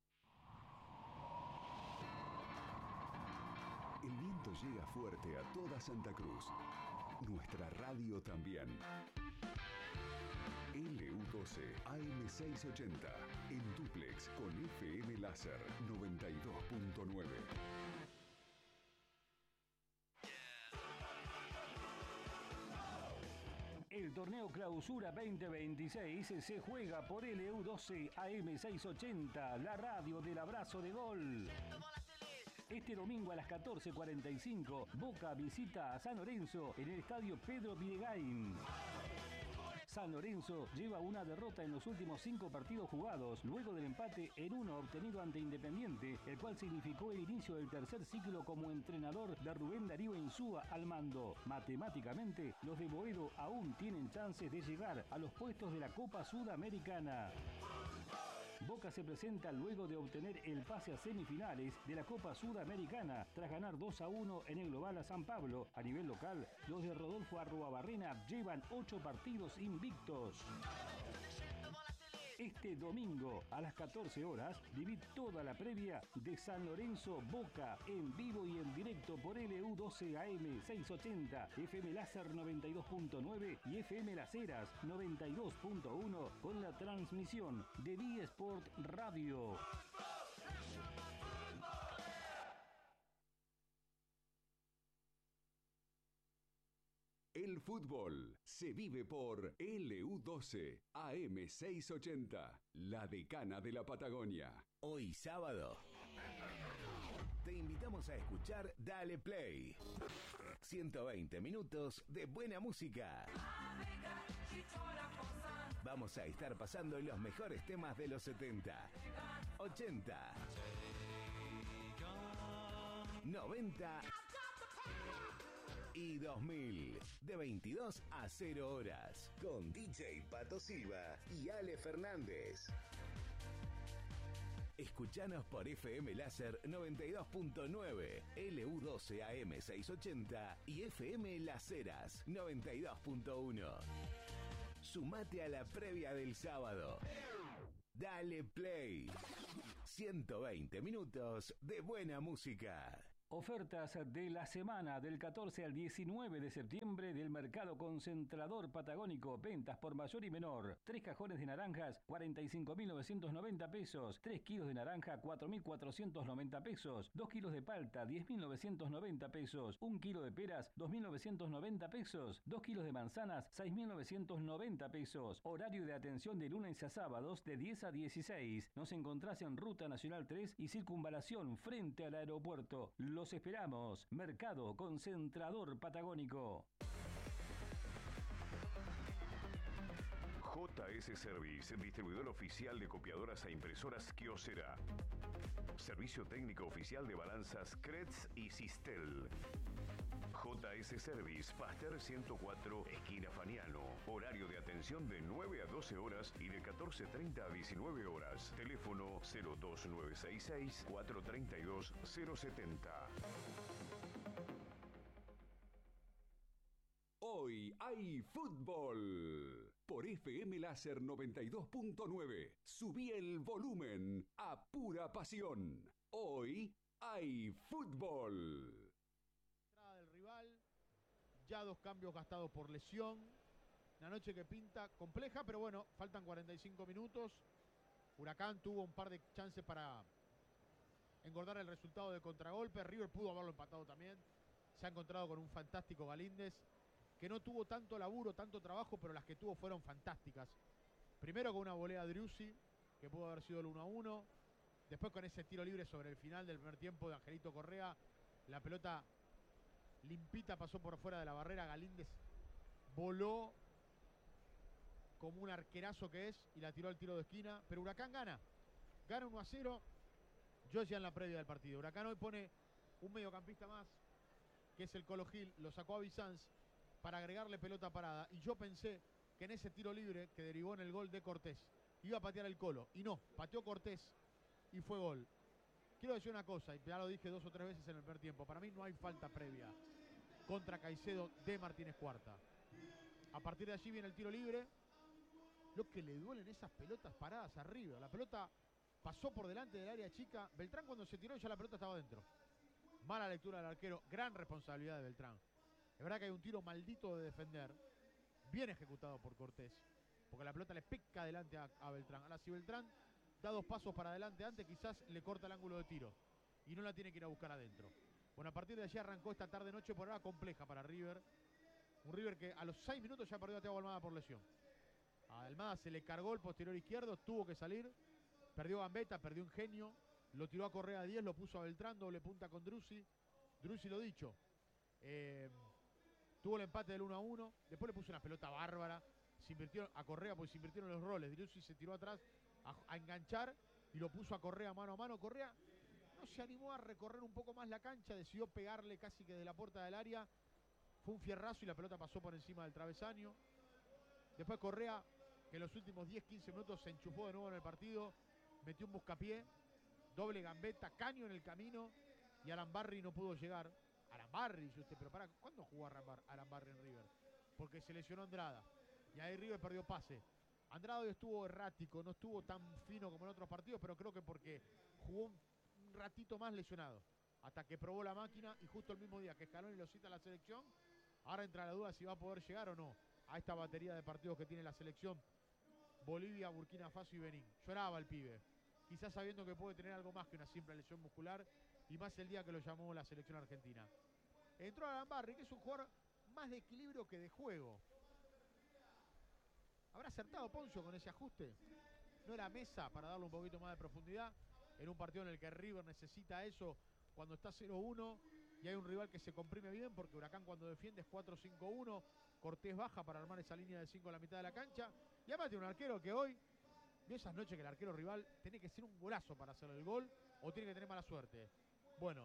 El viento llega fuerte a toda Santa Cruz. Nuestra radio también. L U doce A M seiscientos ochenta, en dúplex con F M Láser noventa y dos punto nueve. El torneo Clausura veinte veintiséis se juega por L U doce A M seiscientos ochenta, la radio del abrazo de gol. Este domingo a las catorce cuarenta y cinco, Boca visita a San Lorenzo en el estadio Pedro Bidegain. San Lorenzo lleva una derrota en los últimos cinco partidos jugados, luego del empate en uno obtenido ante Independiente, el cual significó el inicio del tercer ciclo como entrenador de Rubén Darío Insúa al mando. Matemáticamente, los de Boedo aún tienen chances de llegar a los puestos de la Copa Sudamericana. Boca se presenta luego de obtener el pase a semifinales de la Copa Sudamericana tras ganar dos a uno en el global a San Pablo. A nivel local, los de Rodolfo Arruabarrena llevan ocho partidos invictos. Este domingo a las catorce horas, viví toda la previa de San Lorenzo Boca en vivo y en directo por L U doce A M seiscientos ochenta, F M Láser noventa y dos punto nueve y F M Las Heras noventa y dos punto uno con la transmisión de eSport Radio. El fútbol se vive por L U doce A M seiscientos ochenta, la decana de la Patagonia. Hoy sábado, te invitamos a escuchar Dale Play. ciento veinte minutos de buena música. Vamos a estar pasando los mejores temas de los setenta, ochenta noventa y dos mil. De veintidós a cero horas. Con D J Pato Silva y Ale Fernández. Escuchanos por F M Láser noventa y dos punto nueve, L U doce A M seiscientos ochenta y F M Las Heras noventa y dos punto uno. Sumate a la previa del sábado. Dale Play. ciento veinte minutos de buena música. Ofertas de la semana del catorce al diecinueve de septiembre del Mercado Concentrador Patagónico. Ventas por mayor y menor. Tres cajones de naranjas, cuarenta y cinco mil novecientos noventa pesos. Tres kilos de naranja, cuatro mil cuatrocientos noventa pesos. Dos kilos de palta, diez mil novecientos noventa pesos. Un kilo de peras, dos mil novecientos noventa pesos. Dos kilos de manzanas, seis mil novecientos noventa pesos. Horario de atención de lunes a sábados de diez a dieciséis. Nos encontrás en Ruta Nacional tres y Circunvalación frente al aeropuerto. Los esperamos. Mercado Concentrador Patagónico. J S Service, distribuidor oficial de copiadoras e impresoras Kyocera. Servicio técnico oficial de balanzas Kretz y Sistel. J S Service, Pasteur ciento cuatro, esquina Faniano. Horario de atención de nueve a doce horas y de catorce treinta a diecinueve horas. Teléfono cero dos nueve seis seis, cuatro tres dos, cero siete cero. Hoy hay fútbol. Por F M Láser noventa y dos punto nueve. Subí el volumen a pura pasión. Hoy hay fútbol. Del rival, ya dos cambios gastados por lesión. Una noche que pinta compleja, pero bueno, faltan cuarenta y cinco minutos. Huracán tuvo un par de chances para engordar el resultado de contragolpe. River pudo haberlo empatado también. Se ha encontrado con un fantástico Galíndez, que no tuvo tanto laburo, tanto trabajo, pero las que tuvo fueron fantásticas. Primero con una volea de Driussi, que pudo haber sido el uno a uno. Después con ese tiro libre sobre el final del primer tiempo de Angelito Correa. La pelota limpita pasó por fuera de la barrera. Galíndez voló como un arquerazo que es y la tiró al tiro de esquina. Pero Huracán gana. Gana uno a cero. Yo decía en la previa del partido. Huracán hoy pone un mediocampista más, que es el Colo Gil. Lo sacó a Bizanz para agregarle pelota parada. Y yo pensé que en ese tiro libre que derivó en el gol de Cortés iba a patear el Colo. Y no, pateó Cortés y fue gol. Quiero decir una cosa, y ya lo dije dos o tres veces en el primer tiempo. Para mí no hay falta previa contra Caicedo de Martínez Cuarta. A partir de allí viene el tiro libre. Lo que le duelen esas pelotas paradas arriba. La pelota pasó por delante del área chica. Beltrán cuando se tiró ya la pelota estaba dentro. Mala lectura del arquero. Gran responsabilidad de Beltrán. Es verdad que hay un tiro maldito de defender. Bien ejecutado por Cortés. Porque la pelota le pica adelante a, a Beltrán. Ahora si Beltrán da dos pasos para adelante antes, quizás le corta el ángulo de tiro. Y no la tiene que ir a buscar adentro. Bueno, a partir de allí arrancó esta tarde-noche por ahora compleja para River. Un River que a los seis minutos ya perdió a Thiago Almada por lesión. A Almada se le cargó el posterior izquierdo, tuvo que salir. Perdió Gambetta, perdió Ingenio. Lo tiró a Correa a diez, lo puso a Beltrán, doble punta con Driussi. Driussi lo dicho. Eh, tuvo el empate del uno a uno. Después le puso una pelota bárbara. Se invirtió a Correa porque se invirtieron los roles. Driussi se tiró atrás a, a enganchar y lo puso a Correa mano a mano. Correa no se animó a recorrer un poco más la cancha, decidió pegarle casi que de la puerta del área. Fue un fierrazo y la pelota pasó por encima del travesaño. Después Correa, que en los últimos diez quince minutos se enchufó de nuevo en el partido, metió un buscapié, doble Gambetta, caño en el camino y Arambarri no pudo llegar. Arambarri, dice usted, pero para, ¿cuándo jugó Arambarri en River? Porque se lesionó Andrada y ahí River perdió pase. Andrada hoy estuvo errático, no estuvo tan fino como en otros partidos, pero creo que porque jugó un, un ratito más lesionado, hasta que probó la máquina y justo el mismo día que Scaloni lo cita a la selección, ahora entra la duda si va a poder llegar o no a esta batería de partidos que tiene la selección. Bolivia, Burkina Faso y Benín. Lloraba el pibe, quizás sabiendo que puede tener algo más que una simple lesión muscular, y más el día que lo llamó la selección argentina. Entró Arambarri, que es un jugador más de equilibrio que de juego. ¿Habrá acertado Poncio con ese ajuste? No era Mesa para darle un poquito más de profundidad en un partido en el que River necesita eso cuando está cero uno y hay un rival que se comprime bien, porque Huracán cuando defiende es cuatro cinco uno. Cortés baja para armar esa línea de cinco a la mitad de la cancha. Y además tiene un arquero que hoy, de esas noches que el arquero rival tiene que ser un golazo para hacer el gol o tiene que tener mala suerte. Bueno,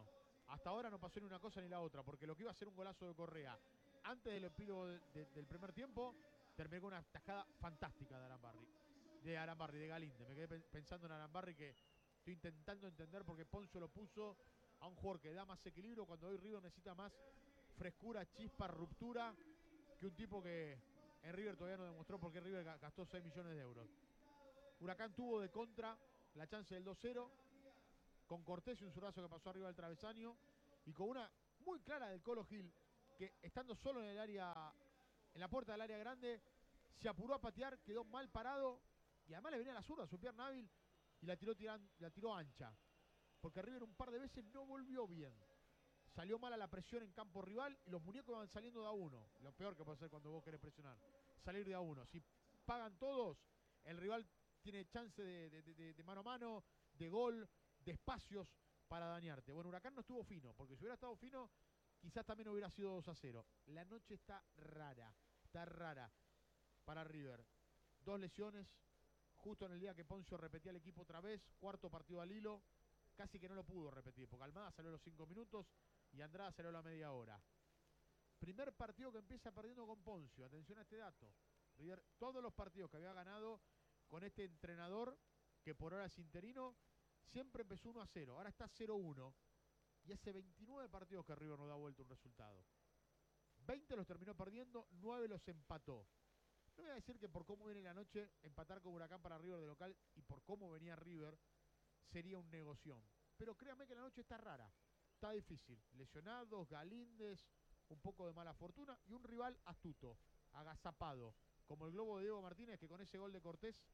hasta ahora no pasó ni una cosa ni la otra, porque lo que iba a ser un golazo de Correa antes del epílogo de, de, del primer tiempo, terminó con una tajada fantástica de Arambarri, de Arambarri, de Galinde. Me quedé pensando en Arambarri, que estoy intentando entender por qué Poncio lo puso a un jugador que da más equilibrio cuando hoy River necesita más frescura, chispa, ruptura, que un tipo que en River todavía no demostró por qué River gastó seis millones de euros. Huracán tuvo de contra la chance del dos cero, con Cortés y un zurdazo que pasó arriba del travesaño, y con una muy clara del Colo Gil, que estando solo en el área, en la puerta del área grande, se apuró a patear, quedó mal parado, y además le venía la zurda, su pierna hábil, y la tiró, tiran, la tiró ancha, porque River un par de veces no volvió bien. Salió mal a la presión en campo rival, y los muñecos van saliendo de a uno. Lo peor que puede hacer cuando vos querés presionar, salir de a uno. Si pagan todos, el rival tiene chance de, de, de, de mano a mano, de gol, de espacios para dañarte. Bueno, Huracán no estuvo fino, porque si hubiera estado fino, quizás también hubiera sido dos a cero. La noche está rara, está rara para River. Dos lesiones, justo en el día que Poncio repetía el equipo otra vez, cuarto partido al hilo, casi que no lo pudo repetir, porque Almada salió a los cinco minutos y Andrada salió a la media hora. Primer partido que empieza perdiendo con Poncio, atención a este dato. River, todos los partidos que había ganado con este entrenador, que por ahora es interino, siempre empezó uno a cero, ahora está cero uno. Y hace veintinueve partidos que River no da vuelta un resultado. veinte los terminó perdiendo, nueve los empató. No voy a decir que por cómo viene la noche, empatar con Huracán para River de local y por cómo venía River sería un negoción. Pero créanme que la noche está rara, está difícil. Lesionados, Galíndez, un poco de mala fortuna y un rival astuto, agazapado, como el globo de Diego Martínez, que con ese gol de Cortés,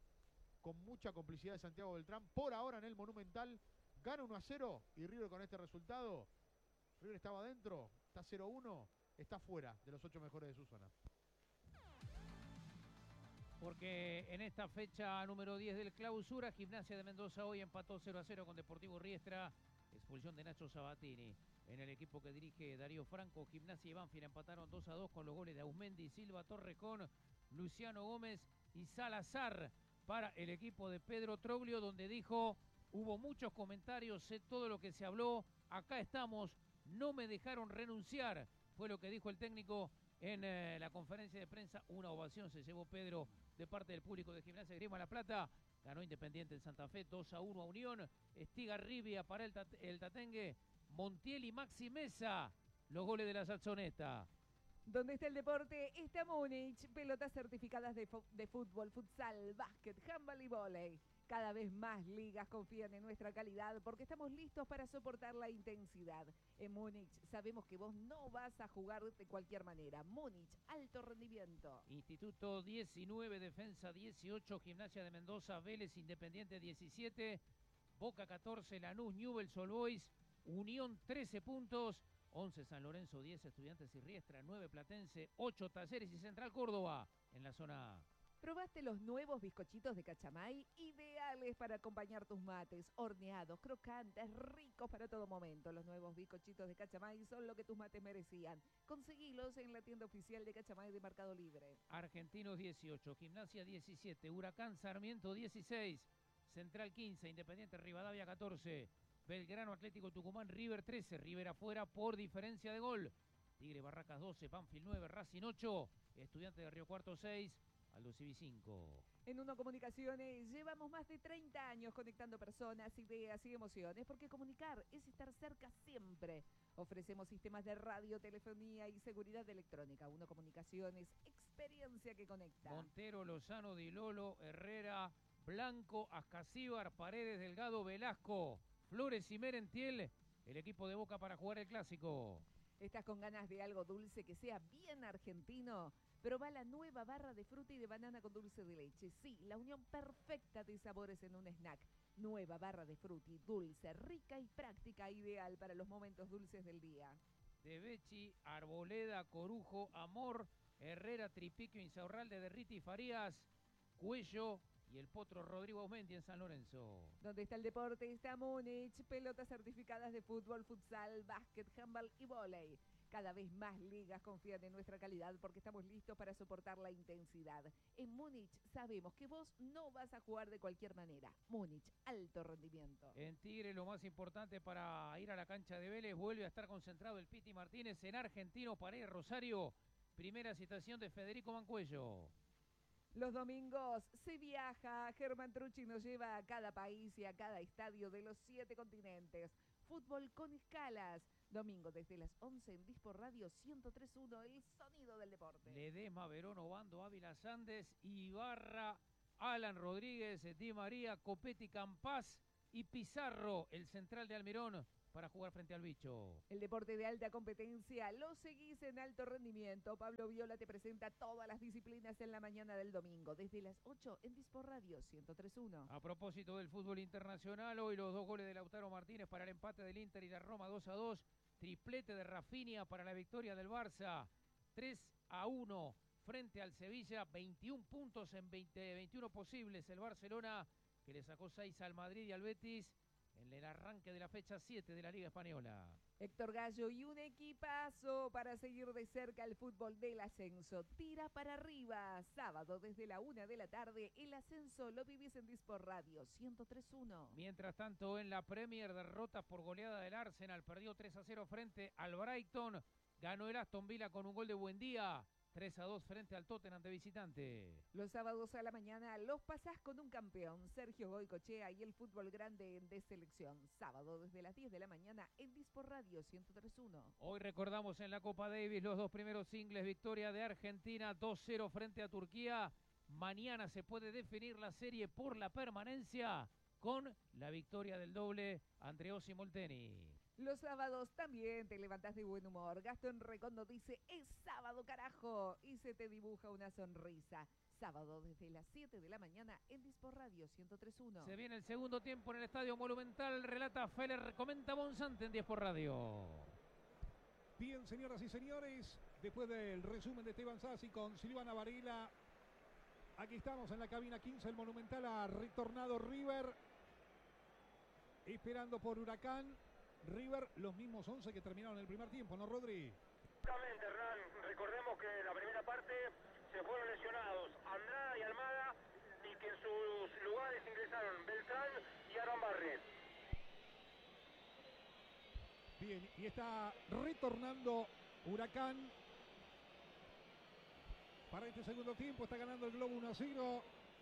con mucha complicidad de Santiago Beltrán, por ahora en el Monumental, gana uno a cero, y River con este resultado, River estaba adentro, está cero uno, está fuera de los ocho mejores de su zona. Porque en esta fecha número diez del Clausura, Gimnasia de Mendoza hoy empató cero a cero con Deportivo Riestra, expulsión de Nacho Sabatini. En el equipo que dirige Darío Franco, Gimnasia y Banfield empataron dos a dos con los goles de Ausmendi, Silva, Torrejón, Luciano Gómez y Salazar para el equipo de Pedro Troglio, donde dijo: hubo muchos comentarios, sé todo lo que se habló, acá estamos, no me dejaron renunciar, fue lo que dijo el técnico en eh, la conferencia de prensa. Una ovación se llevó Pedro de parte del público de Gimnasia de Grima La Plata. Ganó Independiente en Santa Fe dos a uno a Unión. Estigarribia para el, tat el Tatengue. Montiel y Maxi Mesa, los goles de la Satsoneta. Donde está el deporte, está Múnich. Pelotas certificadas de, de fútbol, futsal, básquet, handball y vóley. Cada vez más ligas confían en nuestra calidad porque estamos listos para soportar la intensidad. En Múnich sabemos que vos no vas a jugar de cualquier manera. Múnich, alto rendimiento. Instituto diecinueve, Defensa dieciocho, Gimnasia de Mendoza, Vélez Independiente diecisiete, Boca catorce, Lanús, Newell's Old Boys, Unión trece puntos, once San Lorenzo, diez Estudiantes y Riestra, nueve Platense, ocho Talleres y Central Córdoba en la zona A. ¿Probaste los nuevos bizcochitos de Cachamay? Ideales para acompañar tus mates, horneados, crocantes, ricos para todo momento. Los nuevos bizcochitos de Cachamay son lo que tus mates merecían. Conseguilos en la tienda oficial de Cachamay de Mercado Libre. Argentinos dieciocho, Gimnasia diecisiete, Huracán Sarmiento dieciséis, Central quince, Independiente Rivadavia catorce, Belgrano Atlético Tucumán, River trece, River afuera por diferencia de gol. Tigre Barracas doce, Banfield nueve, Racing ocho, Estudiante de Río Cuarto seis, Aldo Civi cinco. En Uno Comunicaciones llevamos más de treinta años conectando personas, ideas y emociones, porque comunicar es estar cerca siempre. Ofrecemos sistemas de radio, telefonía y seguridad electrónica. Uno Comunicaciones, experiencia que conecta. Montero, Lozano, Di Lolo, Herrera, Blanco, Ascasíbar, Paredes, Delgado, Velasco, Flores y Merentiel, el equipo de Boca para jugar el Clásico. ¿Estás con ganas de algo dulce que sea bien argentino? Probá la nueva barra de fruta y de banana con dulce de leche. Sí, la unión perfecta de sabores en un snack. Nueva barra de fruti, dulce, rica y práctica, ideal para los momentos dulces del día. De Becci, Arboleda, Corujo, Amor, Herrera, Tripiquio, Insaurralde, Derriti, Farías, Cuello y el Potro Rodrigo Ausmendi en San Lorenzo. Donde está el deporte, está Múnich. Pelotas certificadas de fútbol, futsal, básquet, handball y vóley. Cada vez más ligas confían en nuestra calidad porque estamos listos para soportar la intensidad. En Múnich sabemos que vos no vas a jugar de cualquier manera. Múnich, alto rendimiento. En Tigre lo más importante para ir a la cancha de Vélez, vuelve a estar concentrado el Piti Martínez en Argentino Paredes Rosario. Primera citación de Federico Mancuello. Los domingos se viaja. Germán Trucci nos lleva a cada país y a cada estadio de los siete continentes. Fútbol con escalas. Domingo desde las once en Dispor Radio ciento tres punto uno, el sonido del deporte. Ledesma, Verón, Obando, Ávila, Sandes, Ibarra, Alan Rodríguez, Di María, Copetti, Campás y Pizarro, el central de Almirón, para jugar frente al Bicho. El deporte de alta competencia lo seguís en alto rendimiento. Pablo Viola te presenta todas las disciplinas en la mañana del domingo, desde las ocho en Dispor Radio ciento tres punto uno. A propósito del fútbol internacional, hoy los dos goles de Lautaro Martínez para el empate del Inter y la Roma dos a dos. Triplete de Rafinha para la victoria del Barça. tres a uno frente al Sevilla. veintiún puntos en veinte, veintiuno posibles. El Barcelona que le sacó seis al Madrid y al Betis en el arranque de la fecha siete de la Liga Española. Héctor Gallo y un equipazo para seguir de cerca el fútbol del ascenso. Tira para arriba. Sábado desde la una de la tarde. El ascenso lo vivís en Dispor Radio ciento tres punto uno. Mientras tanto, en la Premier, derrota por goleada del Arsenal. Perdió tres a cero frente al Brighton. Ganó el Aston Villa con un gol de Buendía. tres a dos frente al Tottenham de visitante. Los sábados a la mañana los pasás con un campeón, Sergio Goycochea, y el fútbol grande de selección. Sábado desde las diez de la mañana en Dispor Radio ciento tres punto uno. Hoy recordamos en la Copa Davis los dos primeros singles. Victoria de Argentina dos cero frente a Turquía. Mañana se puede definir la serie por la permanencia con la victoria del doble Andreossi Molteni. Los sábados también te levantás de buen humor. Gastón Recondo dice, es sábado carajo, y se te dibuja una sonrisa. Sábado desde las siete de la mañana en Dispor Radio ciento tres punto uno. Se viene el segundo tiempo en el Estadio Monumental. Relata Feller, comenta Monzante en Dispor Radio. Bien, señoras y señores, después del resumen de Esteban Sassi con Silvana Varela, aquí estamos en la cabina quince, el Monumental. Ha retornado River, esperando por Huracán. River, los mismos once que terminaron el primer tiempo, ¿no, Rodri? Exactamente, Hernán. Recordemos que en la primera parte se fueron lesionados Andrada y Almada, y que en sus lugares ingresaron Beltrán y Aaron Barri. Bien, y está retornando Huracán para este segundo tiempo. Está ganando el Globo uno a cero.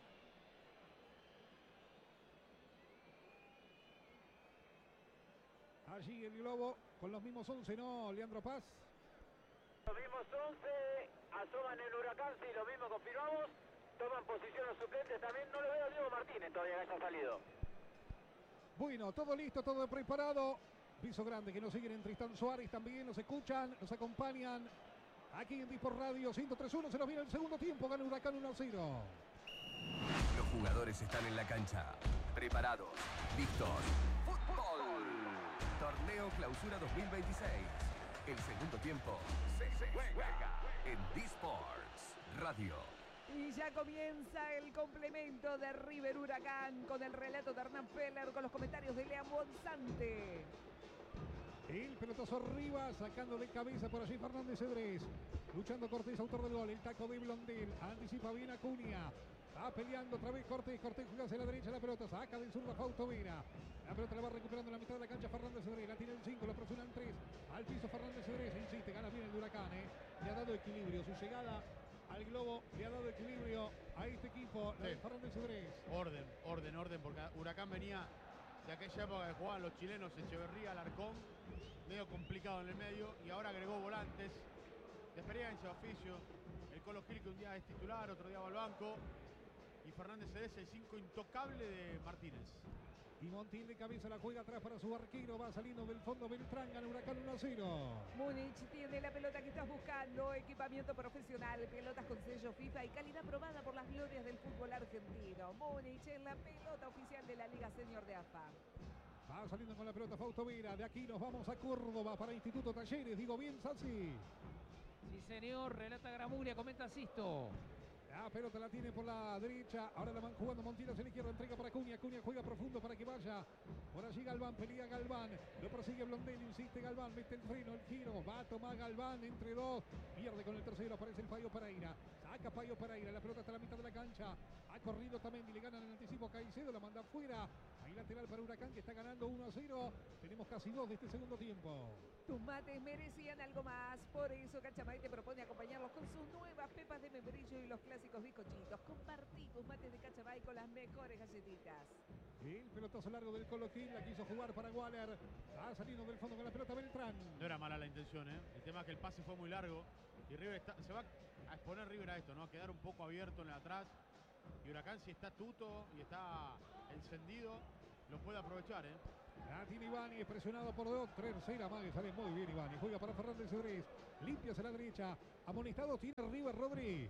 Allí el Globo con los mismos once, ¿no, Leandro Paz? Los mismos once, asoman el Huracán, sí, lo mismo confirmamos. Toman posición los suplentes también. No lo veo a Diego Martínez todavía que haya salido. Bueno, todo listo, todo preparado. Piso grande que nos siguen en Tristán Suárez también. Nos escuchan, nos acompañan aquí en Dispor Radio ciento tres punto uno. Se nos viene el segundo tiempo. Gana Huracán uno a cero. Los jugadores están en la cancha. Preparados, listos. ¡Fútbol! Torneo Clausura dos mil veintiséis. El segundo tiempo se, se juega en Disports Radio. Y ya comienza el complemento de River Huracán con el relato de Hernán Feller, con los comentarios de Lean Monzante. El pelotazo arriba, sacando de cabeza por allí Fernández Cedrés. Luchando Cortés, autor del gol. El taco de Blondel. Anticipa bien Acuña. Va peleando otra vez Cortés. Cortés juega hacia la derecha la pelota. Saca del zurda Fausto Vera. La pelota la va recuperando en la mitad de la cancha Fernández Cedrés. La tiene el cinco, la presionan tres. Al piso Fernández Cedrés. Insiste, gana bien el Huracán. ¿eh? Le ha dado equilibrio. Su llegada al Globo le ha dado equilibrio a este equipo. La Sí. de Fernández Cedrés. Orden, orden, orden, porque Huracán venía de aquella época que jugaban los chilenos Echeverría, Alarcón, medio complicado en el medio, y ahora agregó volantes de experiencia, oficio. El Colo Gil, que un día es titular, otro día va al banco, y Fernández Cedrés, el cinco intocable de Martínez. Y Montiel de cabeza la juega atrás para su arquero. Va saliendo del fondo Beltrán. Gana Huracán uno a cero. Múnich tiene la pelota que estás buscando. Equipamiento profesional, pelotas con sello FIFA y calidad probada por las glorias del fútbol argentino. Múnich es la pelota oficial de la Liga Senior de A F A. Va saliendo con la pelota Fausto Vera. De aquí nos vamos a Córdoba para Instituto Talleres. Digo bien, Sassi. Sí, señor, relata Gramuglia, comenta Sisto. La pelota la tiene por la derecha. Ahora la van jugando Montiel hacia la izquierda. Entrega para Acuña. Acuña juega profundo para que vaya. Por allí Galván. Pelea Galván. Lo persigue Blondelli. Insiste Galván. Mete el freno, el giro. Va a tomar Galván entre dos. Pierde con el tercero. Aparece el Payo Pereira. Saca Payo Pereira. La pelota está a la mitad de la cancha. Ha corrido también y le ganan el anticipo Caicedo. La manda afuera. Hay lateral para Huracán que está ganando uno a cero. Tenemos casi dos de este segundo tiempo. Tus mates merecían algo más. Por eso Cachamay te propone acompañarlos con sus nuevas pepas de membrillo y los clásicos bizcochitos. Compartí tus mates de Cachamay con las mejores galletitas. El pelotazo largo del Coloquín. La quiso jugar para Waller. Va saliendo del fondo con la pelota Beltrán. No era mala la intención, ¿eh? El tema es que el pase fue muy largo. Y River está, se va a exponer River a esto, ¿no? A quedar un poco abierto en el atrás. Y Huracán, si está tuto y está encendido, lo puede aprovechar, ¿eh? La tiene Ivani, es presionado por dos. Tercera más, sale muy bien Ivani. Juega para Fernández Cedrés. Limpia hacia la derecha. Amonestado tiene River Rodri.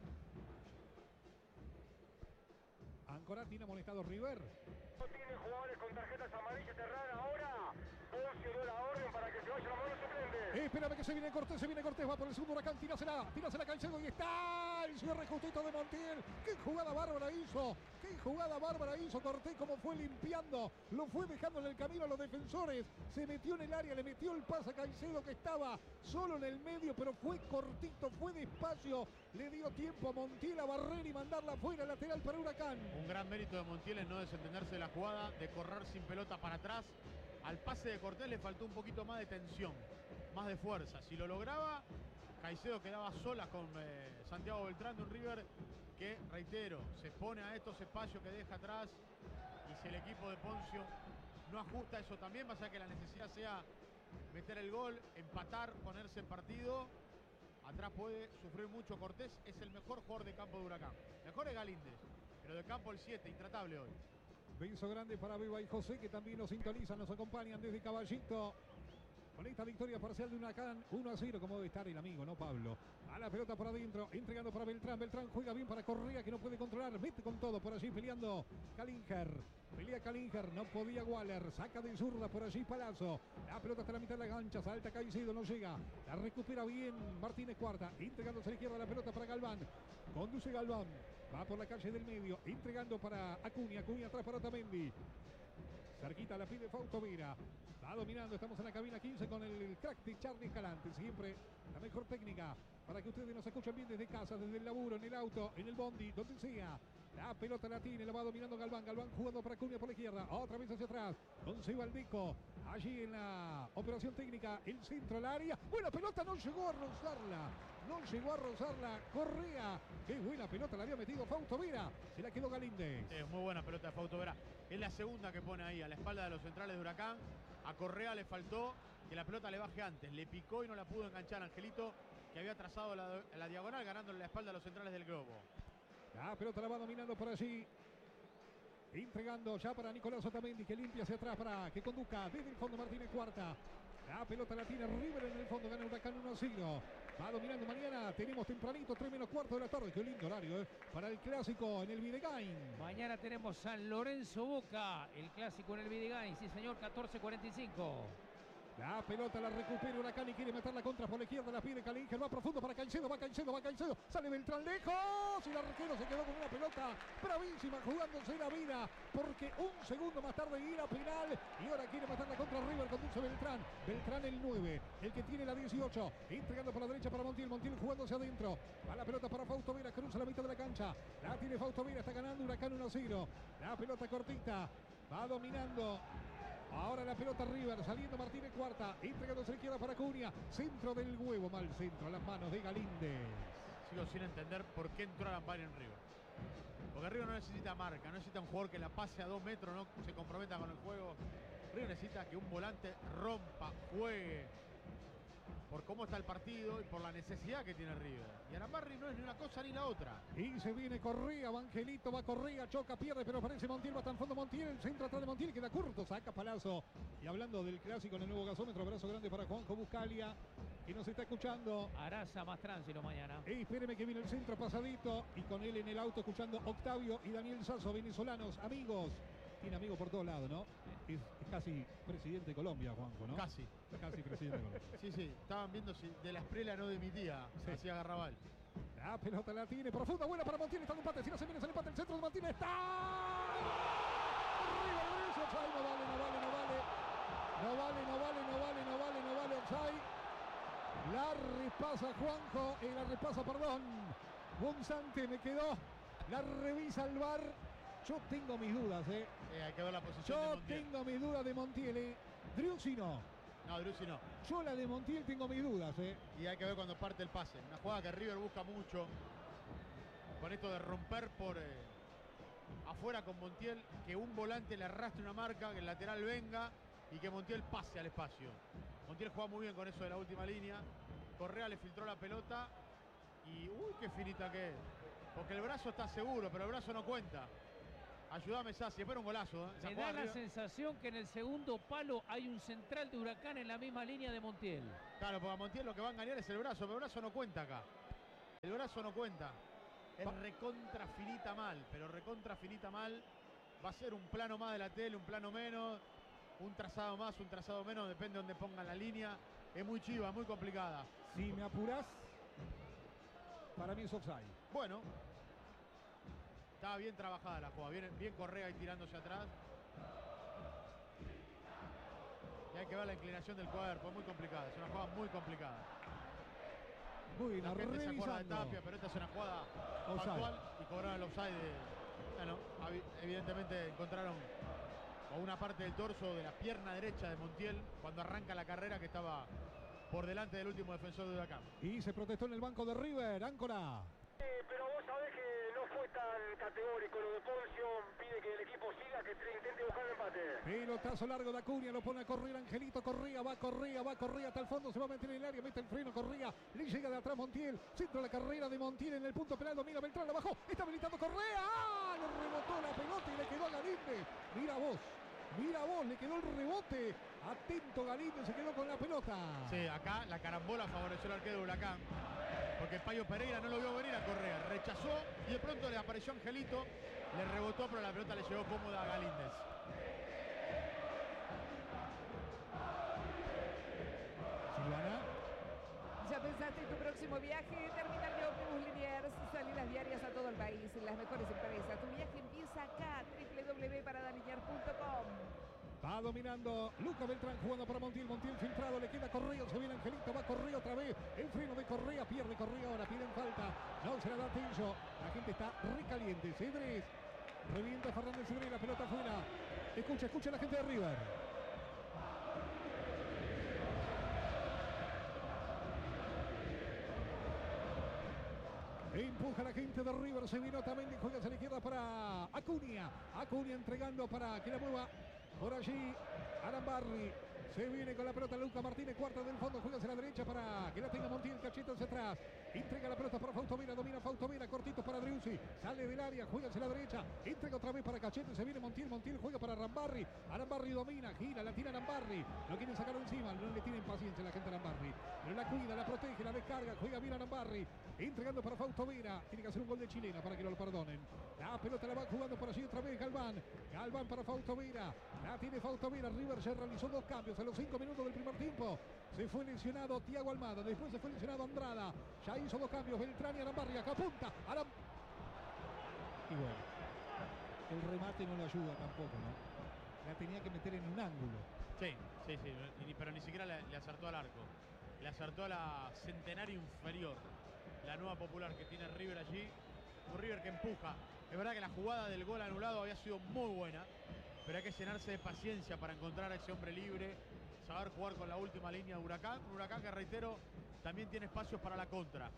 Ancora tiene amonestado River. No tiene jugadores con tarjetas amarillas cerradas ahora. Poncio dio la orden para que se vaya la mano suplente. Espérame que se viene Cortés, se viene Cortés, va por el segundo Huracán, tírasela, tírasela Caicedo y está el cierre justito de Montiel. Qué jugada bárbara hizo, qué jugada bárbara hizo Cortés, como fue limpiando, lo fue dejando en el camino a los defensores, se metió en el área, le metió el pase a Caicedo que estaba solo en el medio, pero fue cortito, fue despacio, le dio tiempo a Montiel a barrer y mandarla afuera, lateral para Huracán. Un gran mérito de Montiel en no desentenderse de la jugada, de correr sin pelota para atrás. Al pase de Cortés le faltó un poquito más de tensión, más de fuerza. Si lo lograba, Caicedo quedaba sola con eh, Santiago Beltrán de un River que, reitero, se pone a estos espacios que deja atrás. Y si el equipo de Poncio no ajusta eso también, va a ser que la necesidad sea meter el gol, empatar, ponerse en partido. Atrás puede sufrir mucho Cortés, es el mejor jugador de campo de Huracán. Mejor es Galíndez, pero de campo el siete, intratable hoy. Beso grande para Beba y José, que también nos sintonizan, nos acompañan desde Caballito. Con esta victoria parcial de Huracán, uno a cero, como debe estar el amigo, ¿no, Pablo? A la pelota por adentro, entregando para Beltrán. Beltrán juega bien para Correa, que no puede controlar. Mete con todo por allí, peleando Calinger. Pelea Calinger, no podía Waller. Saca de zurda por allí Palazzo. La pelota hasta la mitad de la cancha, salta Caicedo, no llega. La recupera bien Martínez Cuarta, entregándose a la izquierda la pelota para Galván. Conduce Galván, va por la calle del medio, entregando para Acuña. Acuña atrás para Otamendi. Cerquita la pide Fausto Vera. Va dominando, estamos en la cabina quince con el crack de Charlie Escalante. Siempre la mejor técnica para que ustedes nos escuchen bien desde casa, desde el laburo, en el auto, en el bondi, donde sea. La pelota la tiene, la va dominando Galván. Galván jugando para Acuña por la izquierda. Otra vez hacia atrás. Con Sebaldico. Allí en la operación técnica. El centro al área. Buena pelota, no llegó a rozarla. No llegó a rozarla Correa. Qué buena pelota la había metido Fausto Vera. Se la quedó Galíndez. Es muy buena pelota de Fausto Vera. Es la segunda que pone ahí a la espalda de los centrales de Huracán. A Correa le faltó que la pelota le baje antes. Le picó y no la pudo enganchar Angelito, que había trazado la, la diagonal, ganándole la espalda a los centrales del globo. La pelota la va dominando por allí. Entregando ya para Nicolás Otamendi, que limpia hacia atrás para que conduzca desde el fondo Martínez Cuarta. La pelota la tiene River en el fondo, gana Huracán uno a cero. Va dominando mañana, tenemos tempranito, tres menos cuarto de la tarde. Qué lindo horario, ¿eh? Para el clásico en el Videgain. Mañana tenemos San Lorenzo Boca, el clásico en el Videgain, sí señor, catorce cuarenta y cinco. La pelota la recupera Huracán y quiere meterla contra por la izquierda, la pide Calinger, va profundo para Caicedo, va Caicedo, va Caicedo, sale Beltrán lejos y el arquero se quedó con una pelota bravísima jugándose la vida, porque un segundo más tarde ir a penal y ahora quiere meterla contra River, conduce Beltrán, Beltrán el nueve, el que tiene la dieciocho, entregando por la derecha para Montiel, Montiel jugándose adentro, va la pelota para Fausto Vera, cruza la mitad de la cancha, la tiene Fausto Vera, está ganando Huracán uno a cero, la pelota cortita, va dominando. Ahora la pelota River, saliendo Martínez Cuarta, entregándose a la izquierda para Acuña, centro del huevo, mal centro, a las manos de Galíndez. Sigo sin entender por qué entró Arampari en River. Porque River no necesita marca, no necesita un jugador que la pase a dos metros, no se comprometa con el juego. River necesita que un volante rompa, juegue, por cómo está el partido y por la necesidad que tiene River. Y Arambarri no es ni una cosa ni la otra. Y se viene Correa, Vangelito va Correa, choca, pierde, pero aparece Montiel, va hasta el fondo Montiel, el centro atrás de Montiel, queda curto, saca Palazzo. Y hablando del clásico en el nuevo gasómetro, abrazo grande para Juanjo Buscalia, que nos está escuchando. Araza más tránsito mañana. Y espéreme que viene el centro pasadito, y con él en el auto escuchando Octavio y Daniel Sasso, venezolanos, amigos. Tiene amigos por todos lados, ¿no? Es, es casi presidente de Colombia, Juanjo, ¿no? Casi. Casi presidente de Colombia. Sí, sí, estaban viendo si de la Esprela no de mi tía, Sí. hacía Garrabal. La pelota la tiene profunda, buena para Montiel, está en empate, si no se viene el empate, el centro de Montiel está... Arriba, Lorenzo, offside, no vale, no vale, no vale. No vale, no vale, no vale, no vale, no vale, offside. La repasa Juanjo, y la repasa, perdón. Gonzante me quedó, la revisa el V A R. Yo tengo mis dudas, eh. Eh, hay que ver la posición Yo de Montiel. tengo mis dudas de Montiel, eh. Driussi no. No, Driussi no. Yo la de Montiel tengo mis dudas, eh. Y hay que ver cuando parte el pase. Una jugada que River busca mucho. Con esto de romper por eh, afuera con Montiel. Que un volante le arrastre una marca, que el lateral venga y que Montiel pase al espacio. Montiel juega muy bien con eso de la última línea. Correa le filtró la pelota. Y uy, qué finita que es. Porque el brazo está seguro, pero el brazo no cuenta. Ayúdame, Sassi, espera un golazo. ¿eh? Me da la sensación que en el segundo palo hay un central de Huracán en la misma línea de Montiel. Claro, porque a Montiel lo que va a engañar es el brazo, pero el brazo no cuenta acá. El brazo no cuenta. Es recontra finita mal, pero recontra finita mal. Va a ser un plano más de la tele, un plano menos, un trazado más, un trazado menos, depende de donde pongan la línea. Es muy chiva, muy complicada. Si me apurás, para mí es offside. Bueno. Estaba bien trabajada la jugada, bien, bien Correa y tirándose atrás. Y hay que ver la inclinación del cuerpo, es muy complicada, es una jugada muy complicada. Muy la gente se acuerda de revisando. Tapia, pero esta es una jugada Offside. factual y cobraron el offside. De, bueno, evidentemente encontraron o una parte del torso de la pierna derecha de Montiel cuando arranca la carrera, que estaba por delante del último defensor de Huracán. Y se protestó en el banco de River, Áncora. Eh, pero vos sabés que no fue tan categórico lo de Poncio, pide que el equipo siga, que intente buscar el empate. Pelotazo largo de Acuña, lo pone a correr Angelito Correa, va Correa, va Correa hasta el fondo, se va a meter en el área, mete el freno Correa, le llega de atrás Montiel, centro de la carrera de Montiel en el punto penal, domina Beltrán, la bajó, está habilitando Correa, ¡ah! Le rebotó la pelota y le quedó a Galíndez. Mira vos, mira vos, le quedó el rebote, atento Galíndez, se quedó con la pelota. Sí, acá la carambola favoreció al arquero de Huracán, porque Payo Pereira no lo vio venir a Correa, rechazó y de pronto le apareció Angelito, le rebotó, pero la pelota le llegó cómoda a Galíndez. Silvana. ¿Ya pensaste en tu próximo viaje? Terminal de ómnibus Liniers, salidas diarias a todo el país, las mejores empresas. Tu viaje empieza acá, doble u doble u doble u punto parada liniers punto com. Va dominando Luca Beltrán jugando para Montiel, Montiel filtrado, le queda Correa, se viene Angelito, va Correa otra vez, el freno de Correa, pierde Correa, ahora piden falta, no se la da Tello, la gente está recaliente, Cedrés, revienta Fernández Cedrés, la pelota afuera, escucha, escucha a la gente de River. Empuja la gente de River, se vino también, juega hacia la izquierda para Acuña, Acuña entregando para que la mueva por allí Arambarri, se viene con la pelota Luca Martínez, cuarta del fondo, juega hacia la derecha para que la tenga Montiel, cachito hacia atrás, entrega la pelota para Fautomira, domina Fautomira, cortito para Driussi, sale del área, juega hacia la derecha, entrega otra vez para Cachete, se viene Montiel, Montiel juega para Arambarri, Arambarri domina, gira, la tira Arambarri, lo quieren sacar encima, no le tienen paciencia la gente de Arambarri, pero la cuida, la protege, la descarga, juega bien Arambarri, entregando para Fautomira, tiene que hacer un gol de chilena para que no lo perdonen, la pelota la va jugando por allí otra vez Galván, Galván para Fautomira, la tiene Fautomira, River ya realizó dos cambios a los cinco minutos del primer tiempo, se fue lesionado Thiago Almada, después se fue lesionado Andrada, ya hizo dos cambios, Beltrán y Arambarri, acá apunta, Aram... Y bueno, el remate no lo ayuda tampoco, ¿no? La tenía que meter en un ángulo. Sí, sí, sí, y- pero ni siquiera le, le acertó al arco, le acertó a la Centenario inferior, la nueva popular que tiene River allí, un River que empuja. Es verdad que la jugada del gol anulado había sido muy buena, pero hay que llenarse de paciencia para encontrar a ese hombre libre, saber jugar con la última línea de Huracán, un Huracán que, reitero, también tiene espacios para la contra.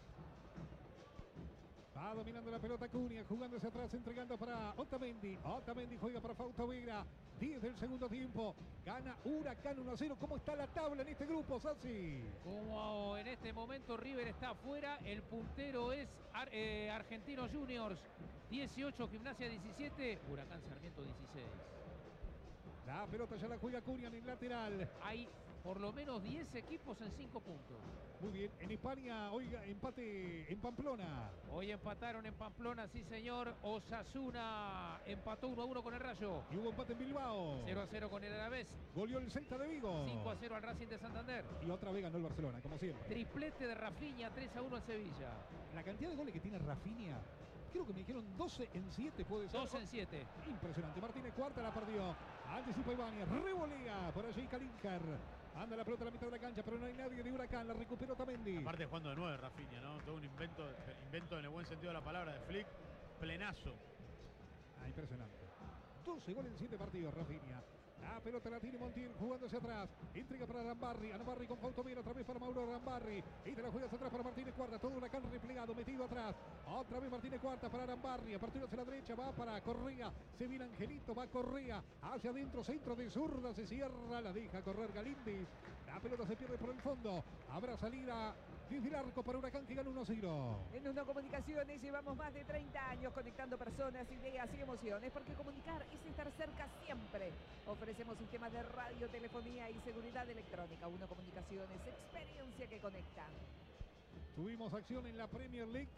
Va dominando la pelota Cunha, jugando hacia atrás, entregando para Otamendi. Otamendi juega para Fautomira. diez del segundo tiempo. Gana Huracán uno a cero. ¿Cómo está la tabla en este grupo, Sassi? Como en este momento River está afuera, el puntero es Ar- eh, Argentinos Juniors, dieciocho, Gimnasia diecisiete, Huracán Sarmiento dieciséis. La pelota ya la juega Cunha en el lateral. Hay por lo menos diez equipos en cinco puntos. Muy bien, en España, oiga, empate en Pamplona. Hoy empataron en Pamplona, sí señor. Osasuna empató uno a uno con el Rayo. Y hubo empate en Bilbao. cero a cero con el Alavés. Goleó el Celta de Vigo. cinco a cero al Racing de Santander. Y otra vez ganó el Barcelona, como siempre. Triplete de Rafinha, tres a uno al Sevilla. La cantidad de goles que tiene Rafinha, creo que me dijeron doce en siete, puede ser. doce en siete. Impresionante. Martínez Cuarta la perdió. Anticipa Ibáñez. Revolea. Por allí Kalinker. Anda la pelota a la mitad de la cancha, pero no hay nadie de Huracán. La recuperó Tamendi. Aparte jugando de nueve Rafinha, ¿no? Todo un invento, invento en el buen sentido de la palabra de Flick. Plenazo. Ah, impresionante. doce goles en siete partidos, Rafinha. La pelota la tiene Montiel jugando hacia atrás. Intriga para Arambarri. Arambarri con Fautomir. Otra vez para Mauro Arambarri. Y te la juegas atrás para Martínez Cuarta. Todo Huracán replegado, metido atrás. Otra vez Martínez Cuarta para Arambarri. Apertura hacia la derecha. Va para Correa. Se viene Angelito. Va Correa. Hacia adentro. Centro de zurda. Se cierra. La deja correr Galíndez. La pelota se pierde por el fondo. Habrá salida desde el arco para Huracán que gana uno a cero. En Uno Comunicaciones llevamos más de treinta años conectando personas, ideas y emociones, porque comunicar es estar cerca siempre. Ofrecemos sistemas de radio, telefonía y seguridad electrónica. Uno Comunicaciones, experiencia que conecta. Tuvimos acción en la Premier League.